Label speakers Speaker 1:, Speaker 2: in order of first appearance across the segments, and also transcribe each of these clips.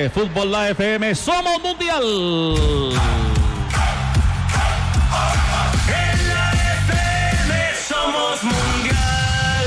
Speaker 1: de Fútbol La FM. ¡Somos Mundial!
Speaker 2: En la FM somos Mundial.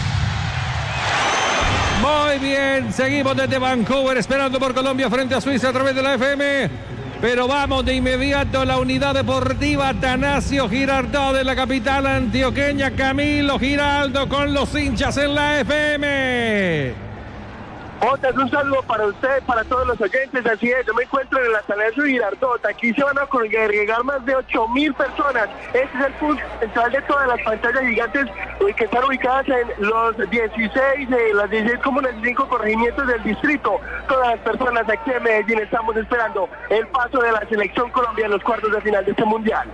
Speaker 3: Muy bien, seguimos desde Vancouver esperando por Colombia frente a Suiza a través de la FM. Pero vamos de inmediato a la unidad deportiva Atanasio Girardot de la capital antioqueña. Camilo Giraldo con los hinchas en la FM.
Speaker 4: Otas, un saludo para usted, para todos los oyentes. Así es, yo me encuentro en el Atanasio Girardot. Aquí se van a congregar más de 8.000 personas. Este es el punto central de todas las pantallas gigantes que están ubicadas en las 16 comunas y 5 corregimientos del distrito. Todas las personas aquí en Medellín estamos esperando el paso de la selección Colombia en los cuartos de final de este mundial.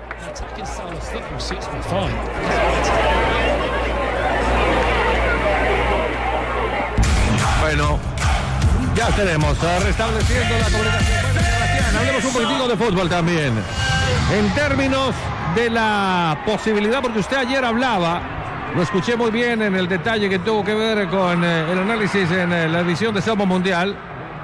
Speaker 3: Bueno, ya tenemos restableciendo la comunicación. Bueno, Sebastián, hablemos un poquitico de fútbol también. En términos de la posibilidad, porque usted ayer hablaba, lo escuché muy bien en el detalle que tuvo que ver con el análisis en la edición de Somos Mundial,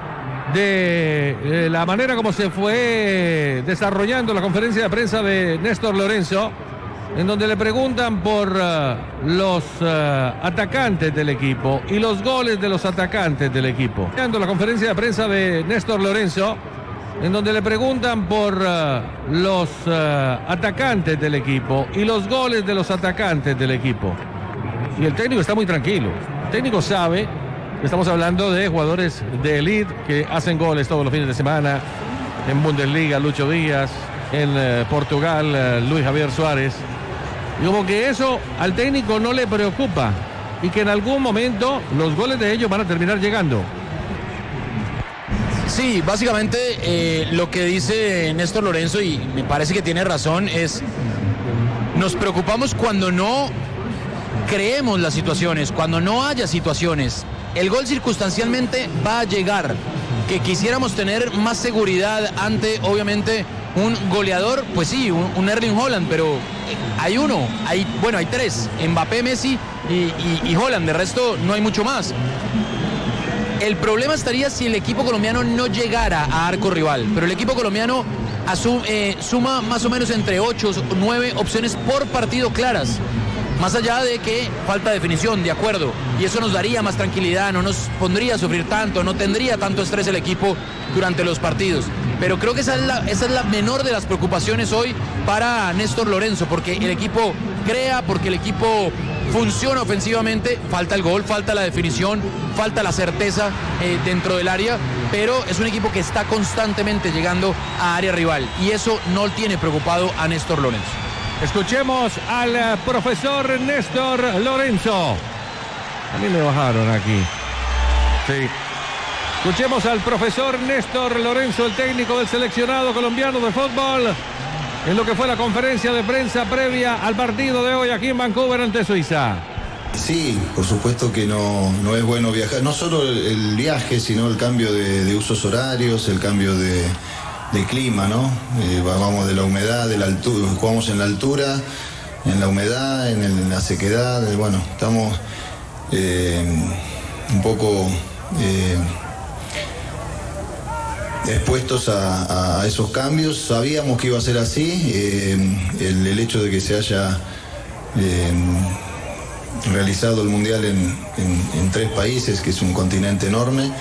Speaker 3: de la manera como se fue desarrollando la conferencia de prensa de Néstor Lorenzo, en donde le preguntan por los atacantes del equipo y los goles de los atacantes del equipo. La conferencia de prensa de Néstor Lorenzo, en donde le preguntan por los atacantes del equipo y los goles de los atacantes del equipo. Y el técnico está muy tranquilo. El técnico sabe que estamos hablando de jugadores de élite que hacen goles todos los fines de semana. En Bundesliga, Lucho Díaz. En Portugal, Luis Javier Suárez. Y como que eso al técnico no le preocupa y que en algún momento los goles de ellos van a terminar llegando.
Speaker 5: Sí, básicamente lo que dice Néstor Lorenzo, y me parece que tiene razón, es nos preocupamos cuando no creemos las situaciones, cuando no haya situaciones. El gol circunstancialmente va a llegar. Que quisiéramos tener más seguridad ante, obviamente, un goleador, pues sí, un Erling Haaland, pero hay uno, hay tres, Mbappé, Messi y Haaland, de resto no hay mucho más. El problema estaría si el equipo colombiano no llegara a arco rival, pero el equipo colombiano suma más o menos entre 8 o 9 opciones por partido claras. Más allá de que falta definición, de acuerdo, y eso nos daría más tranquilidad, no nos pondría a sufrir tanto, no tendría tanto estrés el equipo durante los partidos. Pero creo que esa es la menor de las preocupaciones hoy para Néstor Lorenzo, porque el equipo crea, porque el equipo funciona ofensivamente, falta el gol, falta la definición, falta la certeza dentro del área, pero es un equipo que está constantemente llegando a área rival, y eso no tiene preocupado a Néstor Lorenzo.
Speaker 3: Escuchemos al profesor Néstor Lorenzo. A mí me bajaron aquí. Sí. Escuchemos al profesor Néstor Lorenzo, el técnico del seleccionado colombiano de fútbol, en lo que fue la conferencia de prensa previa al partido de hoy aquí en Vancouver ante Suiza.
Speaker 6: Sí, por supuesto que no es bueno viajar. No solo el viaje, sino el cambio de usos horarios, el cambio de clima, ¿no? Vamos de la humedad, de la altura, jugamos en la altura, en la humedad, en la sequedad. Bueno, estamos un poco expuestos a esos cambios. Sabíamos que iba a ser así. El hecho de que se haya realizado el Mundial en 3 países, que es un continente enorme,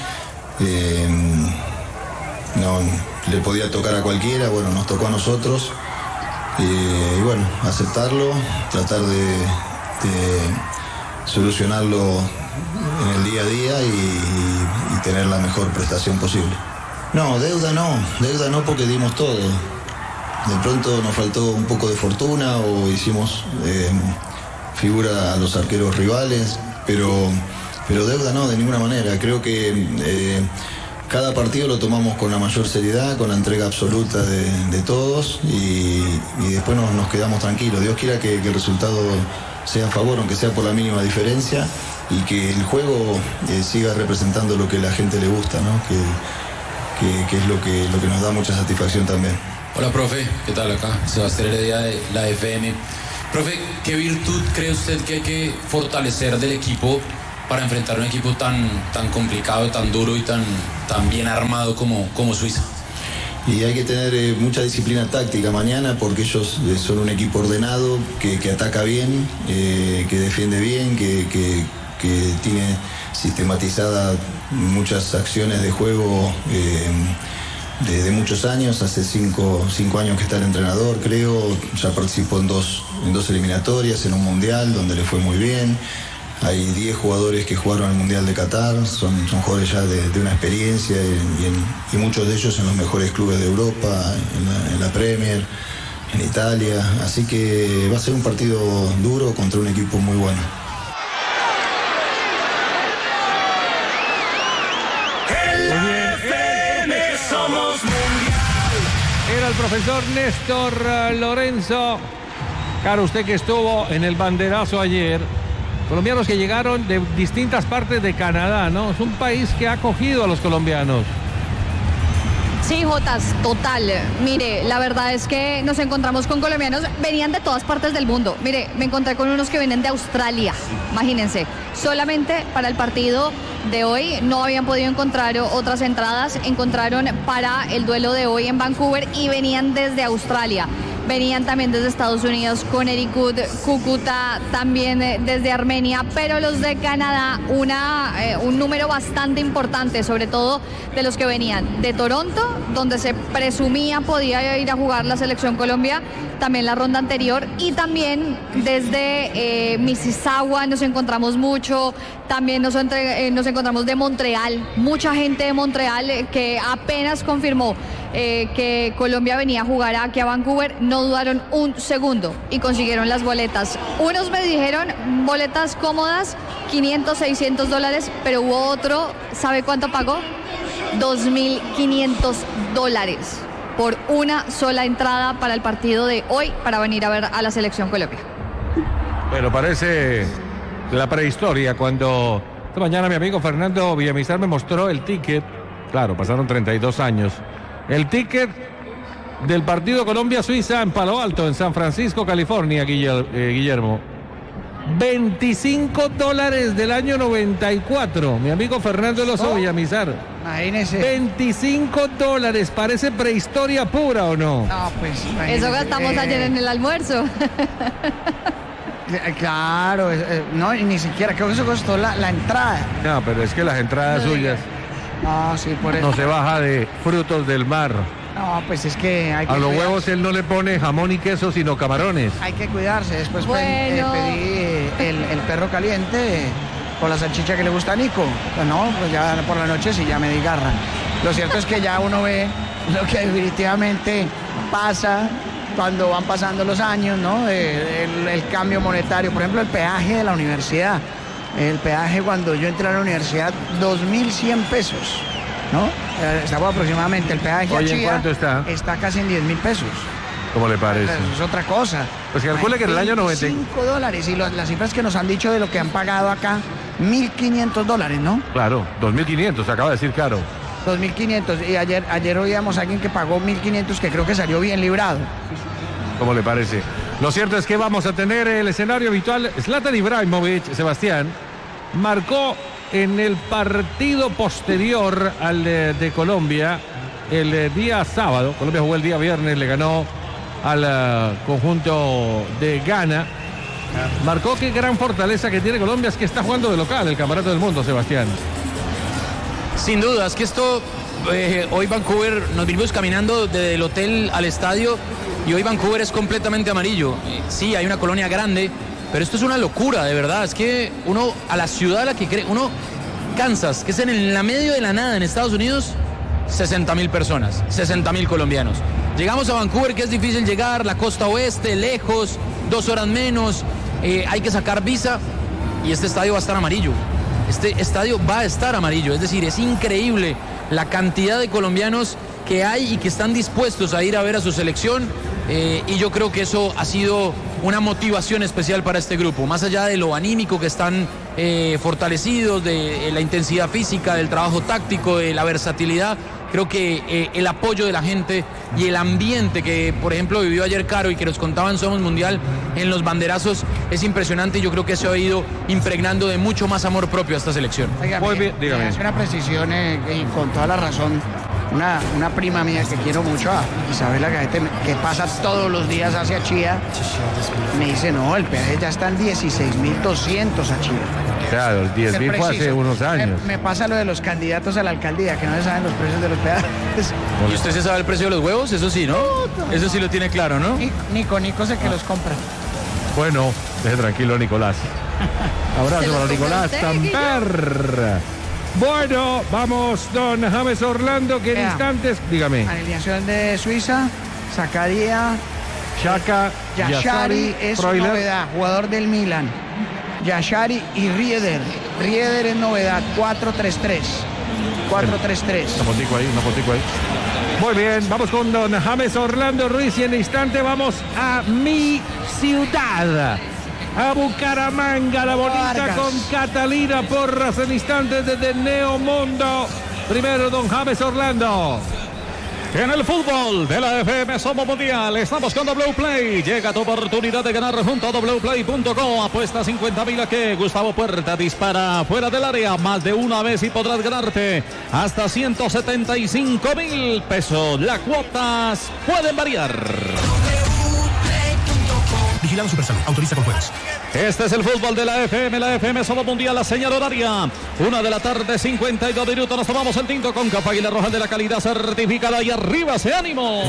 Speaker 6: no le podía tocar a cualquiera. Bueno, nos tocó a nosotros, y bueno, aceptarlo, tratar de solucionarlo en el día a día y tener la mejor prestación posible. No, deuda no, porque dimos todo. De pronto nos faltó un poco de fortuna o hicimos figura a los arqueros rivales, pero deuda no, de ninguna manera. Creo que cada partido lo tomamos con la mayor seriedad, con la entrega absoluta de todos, y después nos quedamos tranquilos. Dios quiera que el resultado sea a favor, aunque sea por la mínima diferencia, y que el juego siga representando lo que a la gente le gusta, ¿no? Que es lo que nos da mucha satisfacción también.
Speaker 7: Hola, profe, ¿qué tal? Acá Sebastián Heredia de la FM. Profe, ¿qué virtud cree usted que hay que fortalecer del equipo para enfrentar un equipo tan complicado, tan duro y tan bien armado como Suiza.
Speaker 6: Y hay que tener mucha disciplina táctica mañana porque ellos son un equipo ordenado, que ataca bien, que defiende bien, que tiene sistematizadas muchas acciones de juego de muchos años. Hace 5 años que está el entrenador, creo. Ya participó en dos eliminatorias, en un mundial donde le fue muy bien. Hay 10 jugadores que jugaron el Mundial de Qatar, son jugadores ya de una experiencia y muchos de ellos en los mejores clubes de Europa, en la Premier, en Italia. Así que va a ser un partido duro contra un equipo muy bueno.
Speaker 3: Era el profesor Néstor Lorenzo. Claro, usted que estuvo en el banderazo ayer. Colombianos que llegaron de distintas partes de Canadá, ¿no? Es un país que ha acogido a los colombianos.
Speaker 8: Sí, Jotas, total. Mire, la verdad es que nos encontramos con colombianos, venían de todas partes del mundo. Mire, me encontré con unos que vienen de Australia, imagínense. Solamente para el partido de hoy no habían podido encontrar otras entradas, encontraron para el duelo de hoy en Vancouver y venían desde Australia. Venían también desde Estados Unidos, Connecticut, Cúcuta, también desde Armenia, pero los de Canadá, un número bastante importante, sobre todo de los que venían de Toronto, donde se presumía podía ir a jugar la selección Colombia, también la ronda anterior, y también desde Mississauga nos encontramos mucho, también nos encontramos de Montreal, mucha gente de Montreal que apenas confirmó que Colombia venía a jugar aquí a Vancouver, no dudaron un segundo y consiguieron las boletas. Unos me dijeron boletas cómodas, $500, $600, pero hubo otro, ¿sabe cuánto pagó? $2.500 por una sola entrada para el partido de hoy para venir a ver a la selección Colombia.
Speaker 3: Bueno, parece la prehistoria cuando esta mañana mi amigo Fernando Villamizar me mostró el ticket. Claro, pasaron 32 años. El ticket del partido Colombia-Suiza en Palo Alto, en San Francisco, California, Guillermo. $25 del año 94. Mi amigo Fernando Eloso Villamizar.
Speaker 9: Imagínese.
Speaker 3: $25. ¿Parece prehistoria pura o no?
Speaker 9: No, pues imagínese.
Speaker 8: Eso gastamos ayer en el almuerzo.
Speaker 9: Claro, no, y ni siquiera, creo que eso costó la entrada.
Speaker 3: No, pero es que las entradas suyas.
Speaker 9: No, sí, por eso.
Speaker 3: No se baja de frutos del mar.
Speaker 9: No, pues es que hay que
Speaker 3: a los
Speaker 9: cuidarse.
Speaker 3: huevos él no le pone jamón y queso, sino camarones.
Speaker 9: Hay que cuidarse. Después
Speaker 8: Bueno.
Speaker 9: pedí el perro caliente con la salchicha que le gusta a Nico. Pues no, pues ya por la noche sí ya me di garra. Lo cierto es que ya uno ve lo que definitivamente pasa cuando van pasando los años, ¿no? El cambio monetario. Por ejemplo, el peaje de la universidad. El peaje cuando yo entré a la universidad, 2.100 pesos, ¿no? Estaba aproximadamente el peaje.
Speaker 3: Oye,
Speaker 9: a Chía,
Speaker 3: ¿en cuánto está?
Speaker 9: Está casi en 10.000 pesos.
Speaker 3: ¿Cómo le parece?
Speaker 9: Eso es otra cosa.
Speaker 3: Pues calcule que en el año 90.
Speaker 9: $5 y las cifras que nos han dicho de lo que han pagado acá, $1.500, ¿no?
Speaker 3: Claro, 2.500, acaba de decir caro.
Speaker 9: 2.500. Y ayer oíamos a alguien que pagó 1.500, que creo que salió bien librado.
Speaker 3: ¿Cómo le parece? Lo cierto es que vamos a tener el escenario habitual. Zlatan Ibrahimovic, Sebastián, marcó en el partido posterior al de Colombia el día sábado. Colombia jugó el día viernes, le ganó al conjunto de Ghana. Marcó. Qué gran fortaleza que tiene Colombia, es que está jugando de local el Campeonato del Mundo, Sebastián.
Speaker 5: Sin duda, es que esto, hoy Vancouver, nos vinimos caminando desde el hotel al estadio y hoy Vancouver es completamente amarillo. Sí, hay una colonia grande, pero esto es una locura, de verdad. Es que uno, a la ciudad a la que cree, Kansas, que es en la medio de la nada en Estados Unidos, 60.000 personas, 60.000 colombianos. Llegamos a Vancouver, que es difícil llegar, la costa oeste, lejos, 2 horas menos, hay que sacar visa y este estadio va a estar amarillo. Este estadio va a estar amarillo, es decir, es increíble la cantidad de colombianos que hay y que están dispuestos a ir a ver a su selección, y yo creo que eso ha sido una motivación especial para este grupo, más allá de lo anímico que están fortalecidos, de la intensidad física, del trabajo táctico, de la versatilidad. Creo que el apoyo de la gente y el ambiente que, por ejemplo, vivió ayer Caro y que nos contaban Somos Mundial en los banderazos es impresionante, y yo creo que se ha ido impregnando de mucho más amor propio a esta selección.
Speaker 9: Oiga,
Speaker 3: Muy bien, dígame.
Speaker 9: Es una precisión y con toda la razón. Una prima mía que quiero mucho, a Isabela Gaete, que pasa todos los días hacia Chía, me dice, no, el peaje ya está en 16.200 a Chía.
Speaker 3: Claro, el 10.000 fue hace unos años.
Speaker 9: Me pasa lo de los candidatos a la alcaldía, que no se saben los precios de los peajes.
Speaker 5: ¿Y usted se sabe el precio de los huevos? Eso sí, ¿no? Eso sí lo tiene claro, ¿no?
Speaker 9: Nico es el que los compra.
Speaker 3: Bueno, deje tranquilo, Nicolás. Abrazo para Nicolás
Speaker 8: usted,
Speaker 3: Tamper. Bueno, vamos, don James Orlando, que en
Speaker 9: Vea.
Speaker 3: instantes, dígame.
Speaker 9: Alineación de Suiza, Zakaria,
Speaker 3: Xhaka,
Speaker 9: Yashari es
Speaker 3: Freuler.
Speaker 9: novedad, jugador del Milan. Yashari y Rieder. Rieder es novedad, 4-3-3. 4-3-3.
Speaker 3: Una fotico ahí. Muy bien, vamos con don James Orlando Ruiz y en instante vamos a mi ciudad. A Bucaramanga, la bonita
Speaker 9: Vargas.
Speaker 3: con Catalina Porras en instantes desde Neomundo. Primero don James Orlando.
Speaker 1: En el fútbol de la FM Somos Mundial, estamos con W Play. Llega tu oportunidad de ganar junto a wplay.co. Apuesta 50.000 a que Gustavo Puerta dispara fuera del área más de una vez y podrás ganarte hasta 175.000 pesos. Las cuotas pueden variar.
Speaker 10: Vigilado Supersalud. Autoriza con juegos.
Speaker 1: Este es el fútbol de la FM Somos Mundial, la señal horaria. 1:52 Nos tomamos el tinto con Café Águila Roja de la calidad certificada y arriba ese ánimo.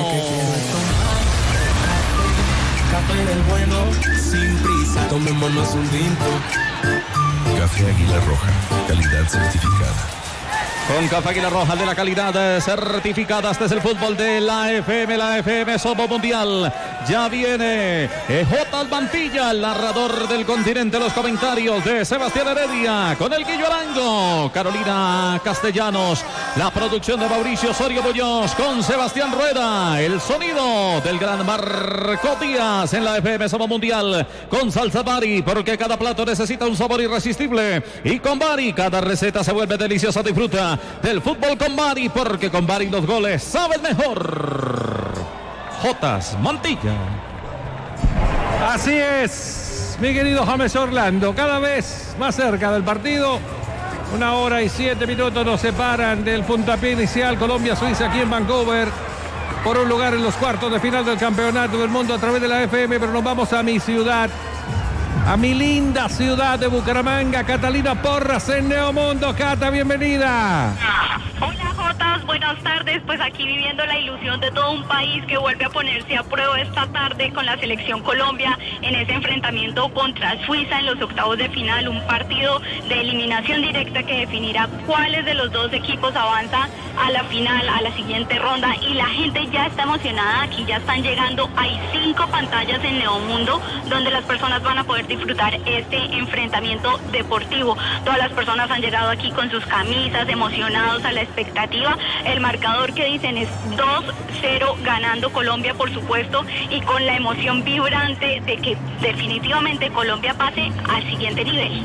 Speaker 2: Café del bueno, sin prisa, tomémonos un tinto.
Speaker 10: Café Águila Roja. Calidad certificada.
Speaker 1: Con Café Águila Roja de la calidad certificada. Este es el fútbol de la FM Somos Mundial. Ya viene J. Mantilla, el narrador del continente. Los comentarios de Sebastián Heredia con el Guillo Arango, Carolina Castellanos, la producción de Mauricio Osorio Muñoz con Sebastián Rueda, el sonido del gran Marco Díaz en la FM Somos Mundial con Salsa Bari, porque cada plato necesita un sabor irresistible, y con Bari cada receta se vuelve deliciosa. Disfruta del fútbol con Bari, porque con Bari los goles saben mejor. Jotas Mantilla.
Speaker 3: Así es, mi querido James Orlando, cada vez más cerca del partido. 1:07 nos separan del puntapié inicial. Colombia-Suiza aquí en Vancouver por un lugar en los cuartos de final del Campeonato del Mundo a través de la FM, pero nos vamos a mi ciudad, a mi linda ciudad de Bucaramanga. Catalina Porras en Neomundo. Cata, bienvenida.
Speaker 11: Hola Jotas, buenas tardes. Pues aquí viviendo la ilusión de todo un país que vuelve a ponerse a prueba esta tarde con la selección Colombia en ese enfrentamiento contra Suiza en los octavos de final, un partido de eliminación directa que definirá cuáles de los dos equipos avanza a la final, a la siguiente ronda, y la gente ya está emocionada. Aquí ya están llegando, hay 5 pantallas en Neomundo donde las personas van a poder disfrutar este enfrentamiento deportivo. Todas las personas han llegado aquí con sus camisas, emocionados a la expectativa. El marcador que dicen es 2-0 ganando Colombia, por supuesto, y con la emoción vibrante de que definitivamente Colombia pase al siguiente nivel.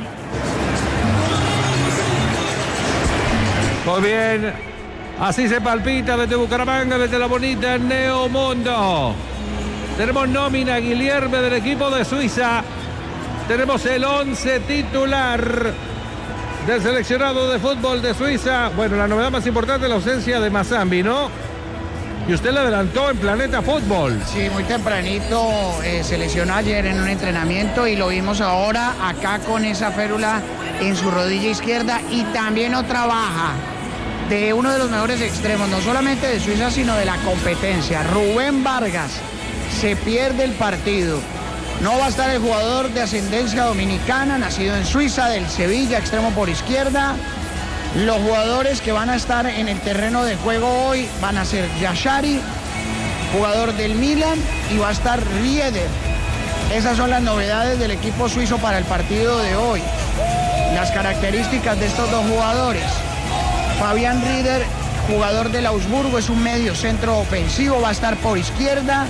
Speaker 3: Muy bien, así se palpita desde Bucaramanga, desde la bonita Neomundo. Tenemos nómina Guilherme del equipo de Suiza. Tenemos el 11 titular del seleccionado de fútbol de Suiza. Bueno, la novedad más importante es la ausencia de Mazambi, ¿no? Y usted le adelantó en Planeta Fútbol.
Speaker 9: Sí, muy tempranito, se lesionó ayer en un entrenamiento y lo vimos ahora acá con esa férula en su rodilla izquierda, y también otra baja de uno de los mejores extremos, no solamente de Suiza, sino de la competencia. Rubén Vargas se pierde el partido. No va a estar el jugador de ascendencia dominicana, nacido en Suiza, del Sevilla, extremo por izquierda. Los jugadores que van a estar en el terreno de juego hoy van a ser Yashari, jugador del Milan, y va a estar Rieder. Esas son las novedades del equipo suizo para el partido de hoy. Las características de estos dos jugadores. Fabián Rieder, jugador del Augsburgo, es un medio centro ofensivo, va a estar por izquierda,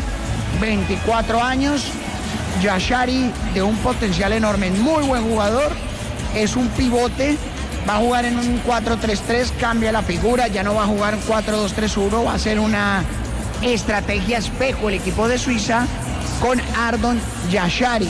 Speaker 9: 24 años. Yashari, de un potencial enorme, muy buen jugador, es un pivote, va a jugar en un 4-3-3, cambia la figura, ya no va a jugar en 4-2-3-1, va a ser una estrategia espejo el equipo de Suiza con Ardon Yashari,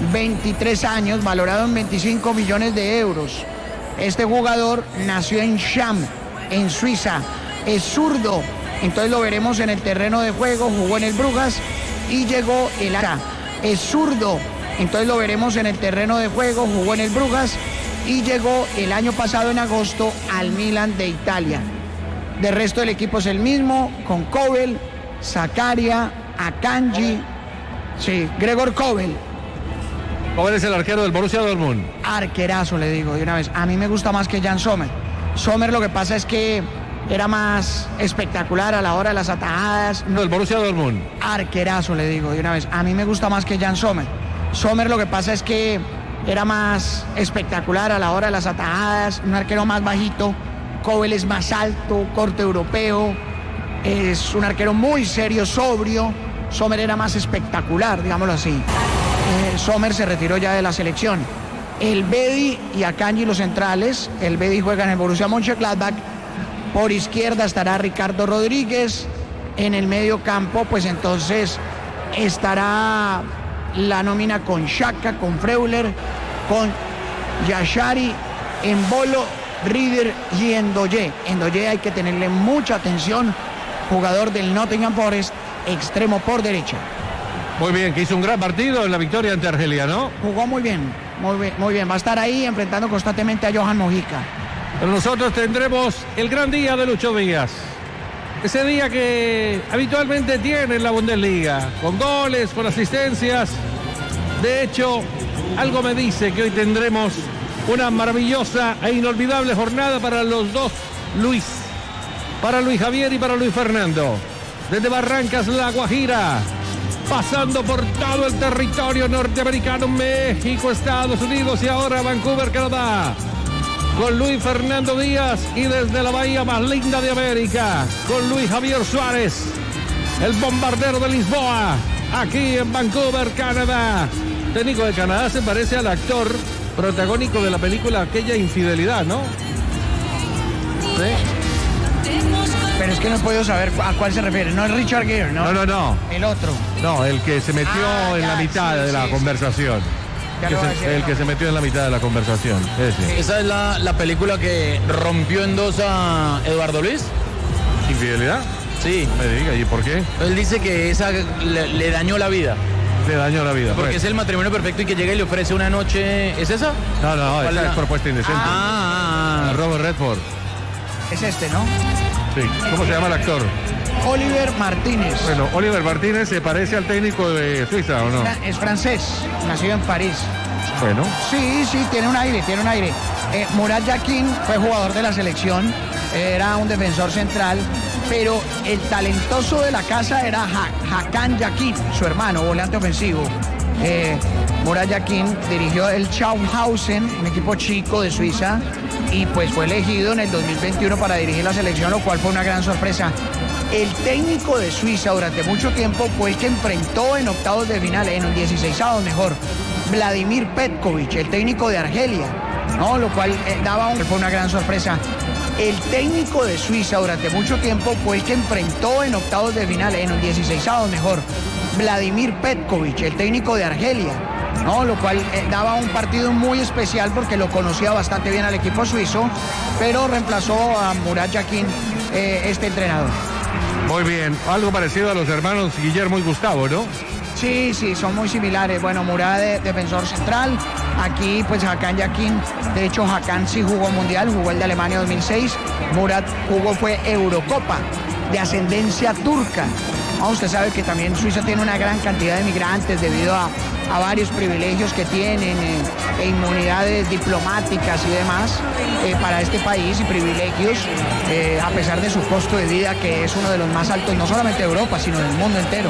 Speaker 9: 23 años, valorado en 25 millones de euros. Este jugador nació en Cham, en Suiza, es zurdo, entonces lo veremos en el terreno de juego, jugó en el Brujas y llegó el año. Es zurdo, entonces lo veremos en el terreno de juego, jugó en el Brujas y llegó el año pasado en agosto al Milan de Italia. De resto el equipo es el mismo, con Kobel, Zakaria, Akanji, sí, Gregor Kobel.
Speaker 3: Kobel es el arquero del Borussia Dortmund.
Speaker 9: Arquerazo, le digo de una vez. A mí me gusta más que Jan Sommer. Sommer lo que pasa es que era más espectacular a la hora de las atajadas.
Speaker 3: No, el Borussia Dortmund.
Speaker 9: Arquerazo, le digo de una vez. A mí me gusta más que Jan Sommer. Sommer lo que pasa es que era más espectacular a la hora de las atajadas, un arquero más bajito. Kobel es más alto, corte europeo, es un arquero muy serio, sobrio. Sommer era más espectacular, digámoslo así. Sommer se retiró ya de la selección. El Bedi y Akanji los centrales. El Bedi juega en el Borussia Mönchengladbach. Por izquierda estará Ricardo Rodríguez. En el medio campo, pues entonces estará la nómina con Xhaka, con Freuler, con Yashari, Embolo, Rieder y Endoye. Endoye hay que tenerle mucha atención, jugador del Nottingham Forest, extremo por derecha.
Speaker 3: Muy bien, que hizo un gran partido en la victoria ante Argelia, ¿no?
Speaker 9: Jugó muy bien, muy bien. Va a estar ahí enfrentando constantemente a Johan Mojica.
Speaker 3: Pero nosotros tendremos el gran día de Lucho Díaz. Ese día que habitualmente tiene en la Bundesliga, con goles, con asistencias. De hecho, algo me dice que hoy tendremos una maravillosa e inolvidable jornada para los dos Luis. Para Luis Javier y para Luis Fernando. Desde Barrancas, La Guajira, pasando por todo el territorio norteamericano, México, Estados Unidos y ahora Vancouver, Canadá. Con Luis Fernando Díaz y desde la bahía más linda de América, con Luis Javier Suárez, el bombardero de Lisboa, aquí en Vancouver, Canadá. Técnico de Canadá se parece al actor protagónico de la película Aquella Infidelidad, ¿no?
Speaker 9: Sí. Pero es que no he podido saber a cuál se refiere. No es Richard Gere, ¿no?
Speaker 3: No.
Speaker 9: El otro.
Speaker 3: No, el que se metió en la mitad de la conversación. El que se metió en la mitad de la conversación. Ese.
Speaker 5: Esa es la película que rompió en dos a Eduardo Luis.
Speaker 3: ¿Infidelidad?
Speaker 5: Sí.
Speaker 3: Me diga, ¿y por qué?
Speaker 5: Él dice que esa le dañó la vida.
Speaker 3: Le dañó la vida.
Speaker 5: Porque
Speaker 3: pues.
Speaker 5: es el matrimonio perfecto y que llega y le ofrece una noche. ¿Es esa?
Speaker 3: No, esa es propuesta indecente. Robert Redford.
Speaker 9: Es este, ¿no?
Speaker 3: Sí. ¿Cómo se llama el actor?
Speaker 9: Oliver Martínez.
Speaker 3: Bueno, Oliver Martínez se parece al técnico de Suiza, ¿o no?
Speaker 9: Es francés, nacido en París.
Speaker 3: Bueno.
Speaker 9: Sí, tiene un aire. Murat Yakin fue jugador de la selección, era un defensor central, pero el talentoso de la casa era Hakan Yakin, su hermano, volante ofensivo. Murat Yakin dirigió el Schaffhausen, un equipo chico de Suiza, y pues fue elegido en el 2021 para dirigir la selección, lo cual fue una gran sorpresa. El técnico de Suiza durante mucho tiempo fue el que enfrentó en octavos de final, en un 16avos mejor, Vladimir Petkovic, el técnico de Argelia, ¿no? Lo cual fue una gran sorpresa. El técnico de Suiza durante mucho tiempo fue el que enfrentó en octavos de final, en un 16avos mejor, Vladimir Petkovic, el técnico de Argelia, ¿no? Lo cual daba un partido muy especial porque lo conocía bastante bien al equipo suizo, pero reemplazó a Murat Yakin, este entrenador.
Speaker 3: Muy bien, algo parecido a los hermanos Guillermo y Gustavo, ¿no?
Speaker 9: Sí, son muy similares. Bueno, Murat defensor central, aquí pues Hakan Yakin, de hecho Hakan sí jugó mundial, jugó el de Alemania 2006, Murat fue Eurocopa de ascendencia turca. Usted sabe que también Suiza tiene una gran cantidad de migrantes debido a varios privilegios que tienen, e inmunidades diplomáticas y demás para este país y privilegios, a pesar de su costo de vida que es uno de los más altos, no solamente de Europa, sino del mundo entero.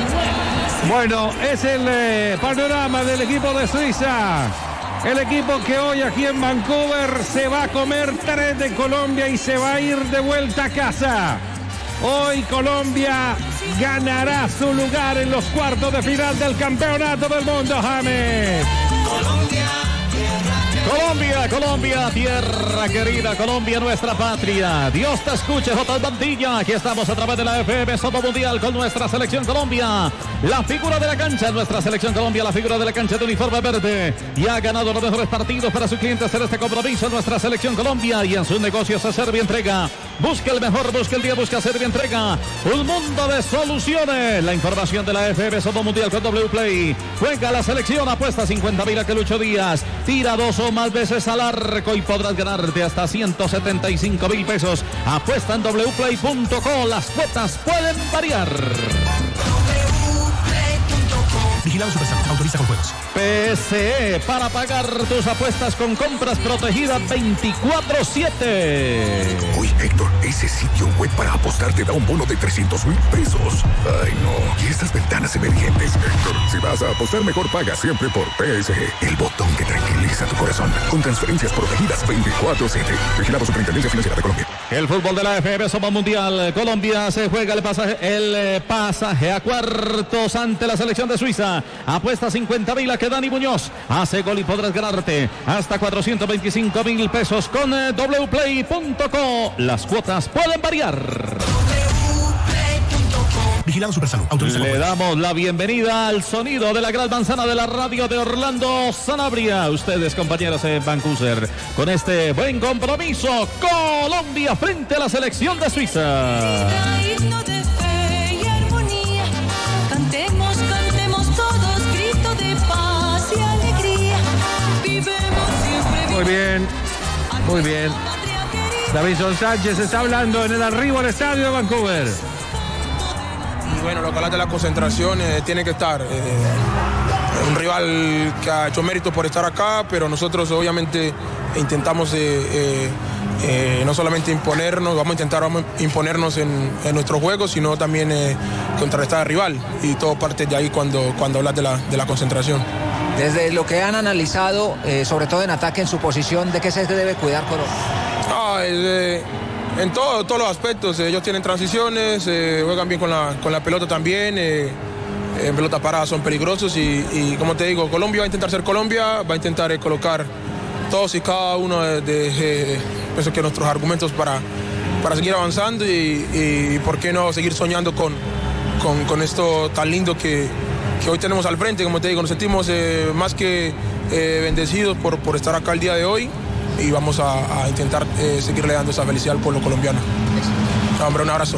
Speaker 3: Bueno, es el panorama del equipo de Suiza. El equipo que hoy aquí en Vancouver se va a comer 3 de Colombia y se va a ir de vuelta a casa. Hoy Colombia ganará su lugar en los cuartos de final del Campeonato del Mundo, James.
Speaker 2: Colombia, tierra
Speaker 1: Colombia, Colombia, tierra querida, Colombia, nuestra patria. Dios te escuche, J. Mantilla. Aquí estamos a través de la FM Sopo Mundial con nuestra selección Colombia. La figura de la cancha, nuestra selección Colombia, la figura de la cancha de uniforme verde. Y ha ganado los mejores partidos para sus clientes en este compromiso. Nuestra selección Colombia y en sus negocios a Servientrega. Busca el mejor, busca el día, busca Servientrega. Un mundo de soluciones. La información de la FM Sopo Mundial con W Play. Juega la selección, apuesta 50.000 a que Lucho Díaz. Tira 2 o más veces al arco y podrás ganarte hasta 175.000 pesos. Apuesta en wplay.co. Las cuotas pueden variar.
Speaker 10: Vigilado Supersalud. Autoriza con juegos.
Speaker 1: PSE, para pagar tus apuestas con compras protegidas 24/7.
Speaker 12: Uy, Héctor, ese sitio web para apostar te da un bono de 300.000 pesos. Ay, no. Y estas ventanas emergentes. Héctor, si vas a apostar, mejor paga siempre por PSE. El botón que tranquiliza tu corazón. Con transferencias protegidas 24/7. Vigilado Superintendencia Financiera de Colombia.
Speaker 1: El fútbol de la FM Sopa Mundial. Colombia se juega el pasaje a cuartos ante la selección de Suiza. Apuesta 50.000 a que Dani Muñoz hace gol y podrás ganarte hasta 425.000 pesos con wplay.co. Las cuotas pueden variar.
Speaker 10: Vigilado Supersalud. Autoriza con
Speaker 1: Le
Speaker 10: juegos.
Speaker 1: damos la bienvenida al sonido de la gran manzana de la radio de Orlando Sanabria. Ustedes, compañeros en Vancouver, con este buen compromiso. Colombia frente a la selección de Suiza.
Speaker 13: Himno de fe y armonía. Cantemos, cantemos todos, grito de paz y alegría. Vivemos siempre.
Speaker 3: Muy bien, muy bien. Davinson Sánchez está hablando en el arribo al estadio de Vancouver.
Speaker 14: Bueno, los calas de la concentración tiene que estar. Un rival que ha hecho mérito por estar acá, pero nosotros obviamente intentamos no solamente imponernos, vamos a intentar imponernos en nuestro juego, sino también contrarrestar al rival. Y todo parte de ahí cuando hablas de la concentración.
Speaker 15: Desde lo que han analizado, sobre todo en ataque, en su posición, ¿de qué se debe cuidar Colombia?
Speaker 14: En todos los aspectos. Ellos tienen transiciones, juegan bien con la pelota también. En pelota parada son peligrosos y como te digo, Colombia va a intentar ser Colombia, va a intentar colocar todos y cada uno pienso que nuestros argumentos para seguir avanzando y por qué no seguir soñando con esto tan lindo que hoy tenemos al frente. Como te digo, nos sentimos más que bendecidos por estar acá el día de hoy. Y vamos a intentar seguirle dando esa felicidad al pueblo colombiano. Hombre, un abrazo.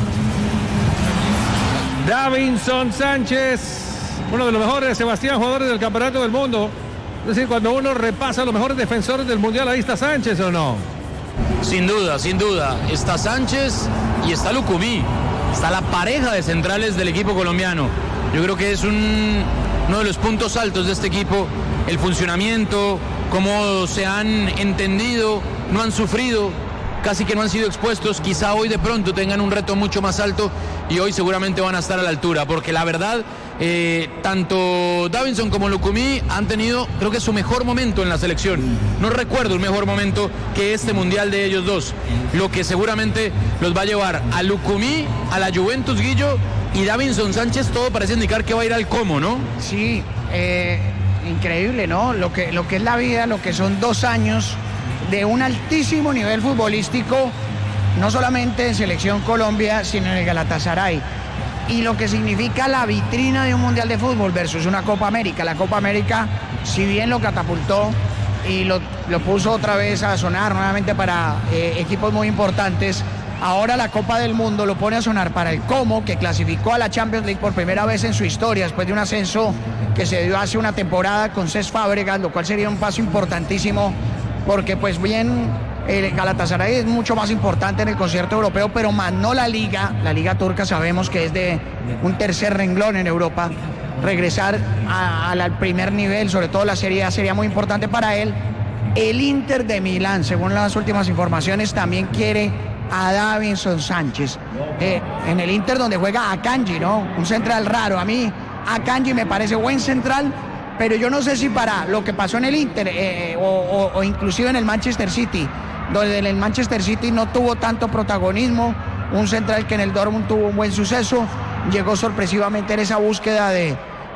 Speaker 3: Davinson Sánchez, uno de los mejores, Sebastián, jugadores del campeonato del mundo. Es decir, cuando uno repasa los mejores defensores del mundial, ahí está Sánchez, ¿o no?
Speaker 5: Sin duda, sin duda. Está Sánchez y está Lucumí. Está la pareja de centrales del equipo colombiano. Yo creo que es uno de los puntos altos de este equipo. El funcionamiento, cómo se han entendido, no han sufrido, casi que no han sido expuestos. Quizá hoy de pronto tengan un reto mucho más alto y hoy seguramente van a estar a la altura, porque la verdad, tanto Davinson como Lucumí han tenido, creo que su mejor momento en la selección. No recuerdo un mejor momento que este mundial de ellos dos, lo que seguramente los va a llevar a Lucumí, a la Juventus, Guillo, y Davinson Sánchez. Todo parece indicar que va a ir al Como, ¿no?
Speaker 9: Sí, increíble, ¿no? Lo que es la vida, lo que son 2 años de un altísimo nivel futbolístico, no solamente en Selección Colombia, sino en el Galatasaray. Y lo que significa la vitrina de un Mundial de Fútbol versus una Copa América. La Copa América, si bien lo catapultó y lo puso otra vez a sonar nuevamente para equipos muy importantes, ahora la Copa del Mundo lo pone a sonar para el Como, que clasificó a la Champions League por primera vez en su historia, después de un ascenso que se dio hace una temporada con Cesc Fábregas, lo cual sería un paso importantísimo, porque pues bien, el Galatasaray es mucho más importante en el concierto europeo, pero más no la Liga turca sabemos que es de un tercer renglón en Europa. Regresar al primer nivel, sobre todo la Serie A, sería muy importante para él. El Inter de Milán, según las últimas informaciones, también quiere a Davinson Sánchez. En el Inter donde juega Akanji, ¿no? Un central raro. A mí Akanji me parece buen central, pero yo no sé si para lo que pasó en el Inter o inclusive en el Manchester City, donde en el Manchester City no tuvo tanto protagonismo, un central que en el Dortmund tuvo un buen suceso, llegó sorpresivamente en esa búsqueda de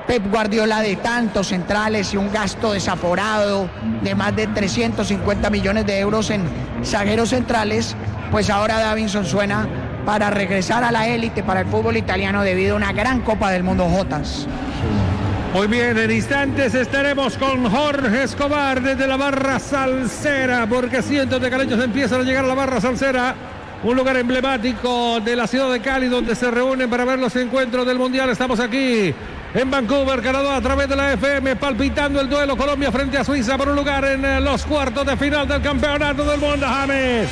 Speaker 9: Pep Guardiola de tantos centrales y un gasto desaforado de más de 350 millones de euros en zagueros centrales, pues ahora Davinson suena para regresar a la élite para el fútbol italiano debido a una gran Copa del Mundo, Jotas.
Speaker 3: Muy bien, en instantes estaremos con Jorge Escobar desde la barra salsera, porque cientos de caleños empiezan a llegar a la barra salsera, un lugar emblemático de la ciudad de Cali donde se reúnen para ver los encuentros del Mundial. Estamos aquí en Vancouver, Canadá, a través de la FM, palpitando el duelo Colombia frente a Suiza por un lugar en los cuartos de final del Campeonato del Mundo, James.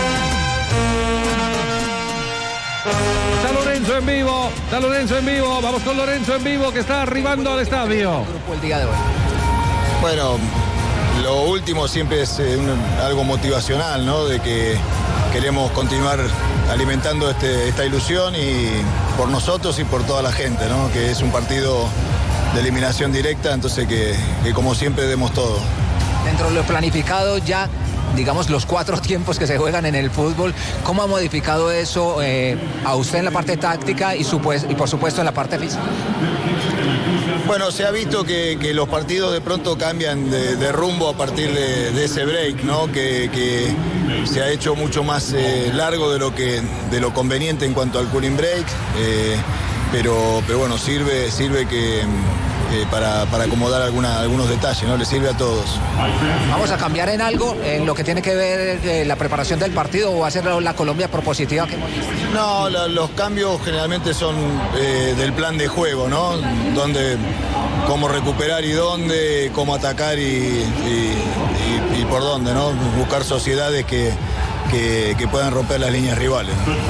Speaker 3: Está Lorenzo en vivo, vamos con Lorenzo en vivo que está arribando al estadio.
Speaker 15: El día de hoy.
Speaker 6: Bueno, lo último siempre es algo motivacional, ¿no? De que queremos continuar alimentando esta ilusión y por nosotros y por toda la gente, ¿no? Que es un partido de eliminación directa, entonces que como siempre demos todo.
Speaker 15: Dentro de lo planificado ya, digamos, los 4 tiempos que se juegan en el fútbol, ¿cómo ha modificado eso a usted en la parte táctica y por supuesto en la parte física?
Speaker 6: Bueno, se ha visto que los partidos de pronto cambian de rumbo a partir de ese break, ¿no? Que se ha hecho mucho más largo de lo conveniente en cuanto al cooling break, pero bueno, sirve que para acomodar algunos detalles, ¿no? Le sirve a todos.
Speaker 15: ¿Vamos a cambiar en algo en lo que tiene que ver la preparación del partido o va a ser la Colombia propositiva que hemos visto?
Speaker 6: No, los cambios generalmente son del plan de juego, ¿no? Cómo recuperar y dónde, cómo atacar y por dónde, ¿no? Buscar sociedades que puedan romper las líneas rivales.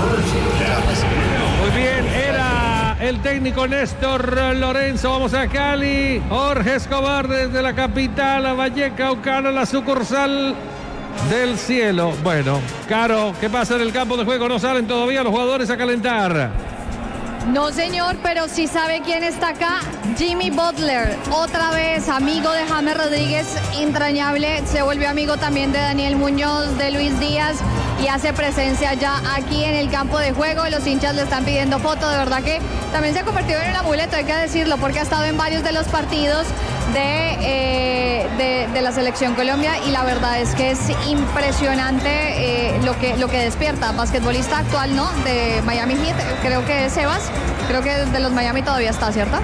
Speaker 3: Muy bien, era el técnico Néstor Lorenzo. Vamos a Cali. Jorge Escobar desde la capital, a Vallecaucana, la sucursal del cielo. Bueno, Caro, ¿qué pasa en el campo de juego? ¿No salen todavía los jugadores a calentar?
Speaker 8: No, señor, pero sí sabe quién está acá. Jimmy Butler, otra vez amigo de James Rodríguez, entrañable. Se volvió amigo también de Daniel Muñoz, de Luis Díaz y hace presencia ya aquí en el campo de juego. Los hinchas le están pidiendo foto. De verdad que también se ha convertido en un amuleto, hay que decirlo, porque ha estado en varios de los partidos de la Selección Colombia y la verdad es que es impresionante lo que despierta. Basquetbolista actual, ¿no? De Miami Heat, creo que es Sebas. Creo que de los Miami todavía está, ¿cierto?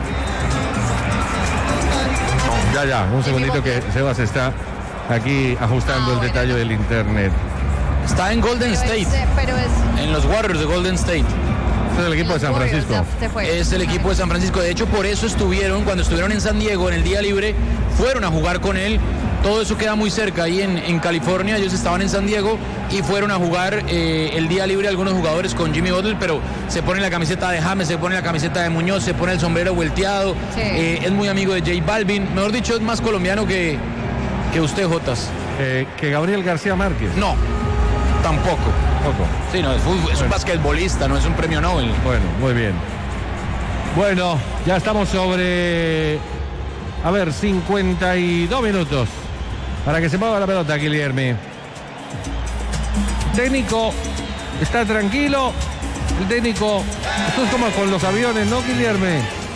Speaker 3: Ya, un segundito que Sebas está aquí ajustando el detalle del internet.
Speaker 5: Está en Golden State, en los Warriors de Golden State.
Speaker 3: Es el equipo de San Francisco.
Speaker 5: Es el equipo de San Francisco. De hecho, por eso cuando estuvieron en San Diego en el día libre, fueron a jugar con él. Todo eso queda muy cerca, ahí en California. Ellos estaban en San Diego y fueron a jugar el día libre algunos jugadores con Jimmy Butler, pero se pone la camiseta de James, se pone la camiseta de Muñoz, se pone el sombrero volteado. Sí. Es muy amigo de J Balvin. Mejor dicho, es más colombiano que usted, Jotas.
Speaker 3: Que Gabriel García Márquez.
Speaker 5: No, tampoco. Sí, no, es un basquetbolista, no es un premio Nobel.
Speaker 3: Bueno, muy bien. Bueno, ya estamos sobre 52 minutos para que se mueva la pelota, Guilherme. Técnico está tranquilo. El técnico, esto es como con los aviones, ¿no, Guilherme?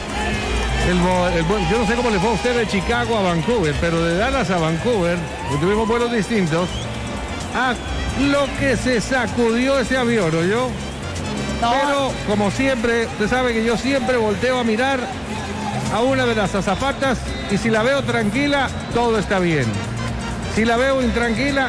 Speaker 3: Yo no sé cómo le fue a usted de Chicago a Vancouver, pero de Dallas a Vancouver, tuvimos vuelos distintos. Lo que se sacudió ese avión, ¿oyó? No. Pero, como siempre, usted sabe que yo siempre volteo a mirar a una de las azafatas y si la veo tranquila, todo está bien. Si la veo intranquila,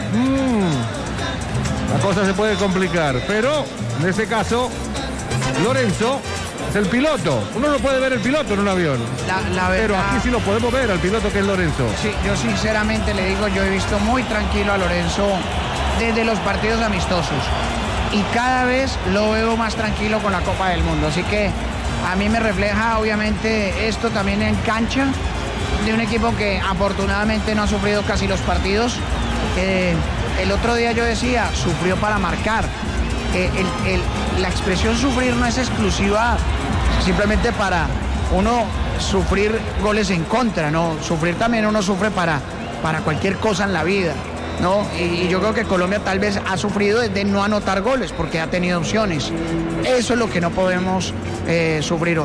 Speaker 3: la cosa se puede complicar. Pero, en ese caso, Lorenzo es el piloto. Uno no puede ver el piloto en un avión.
Speaker 9: La verdad,
Speaker 3: pero aquí sí lo podemos ver, al piloto que es Lorenzo.
Speaker 9: Sí, yo sinceramente le digo, yo he visto muy tranquilo a Lorenzo desde los partidos amistosos y cada vez lo veo más tranquilo con la Copa del Mundo, así que a mí me refleja obviamente esto también en cancha de un equipo que afortunadamente no ha sufrido casi los partidos. El otro día yo decía, sufrió para marcar. La expresión sufrir no es exclusiva simplemente para uno sufrir goles en contra, ¿no? Sufrir también uno sufre para cualquier cosa en la vida, ¿no? Y yo creo que Colombia tal vez ha sufrido desde no anotar goles porque ha tenido opciones. Eso es lo que no podemos sufrir hoy.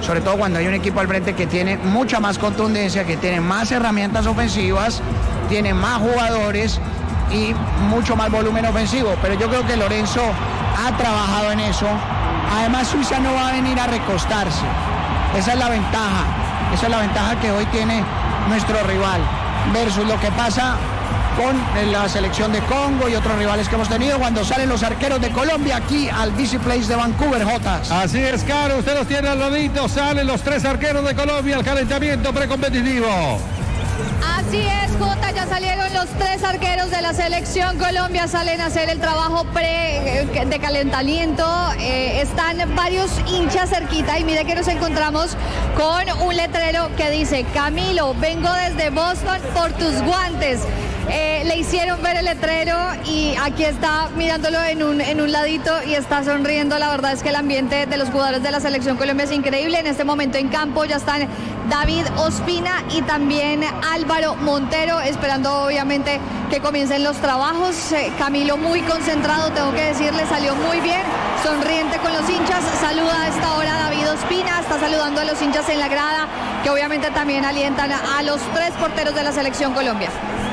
Speaker 9: sobre todo cuando hay un equipo al frente que tiene mucha más contundencia, que tiene más herramientas ofensivas, tiene más jugadores y mucho más volumen ofensivo. Pero yo creo que Lorenzo ha trabajado en eso. Además, Suiza no va a venir a recostarse. Esa es la ventaja que hoy tiene nuestro rival, versus lo que pasa con la selección de Congo y otros rivales que hemos tenido cuando salen los arqueros de Colombia aquí al BC Place de Vancouver, Jotas.
Speaker 3: Así es, Caro, usted los tiene al ladito, salen los 3 arqueros de Colombia al calentamiento precompetitivo.
Speaker 8: Así es, Jota, ya salieron los 3 arqueros de la selección Colombia, salen a hacer el trabajo de calentamiento. Están varios hinchas cerquita y mire que nos encontramos con un letrero que dice: Camilo, vengo desde Boston por tus guantes. Le hicieron ver el letrero y aquí está mirándolo en un ladito y está sonriendo. La verdad es que el ambiente de los jugadores de la selección Colombia es increíble. En este momento en campo ya están David Ospina y también Álvaro Montero, esperando obviamente que comiencen los trabajos. Camilo muy concentrado, tengo que decirle, salió muy bien, sonriente con los hinchas. Saluda a esta hora a David Ospina, está saludando a los hinchas en la grada, que obviamente también alientan a los 3 porteros de la selección Colombia.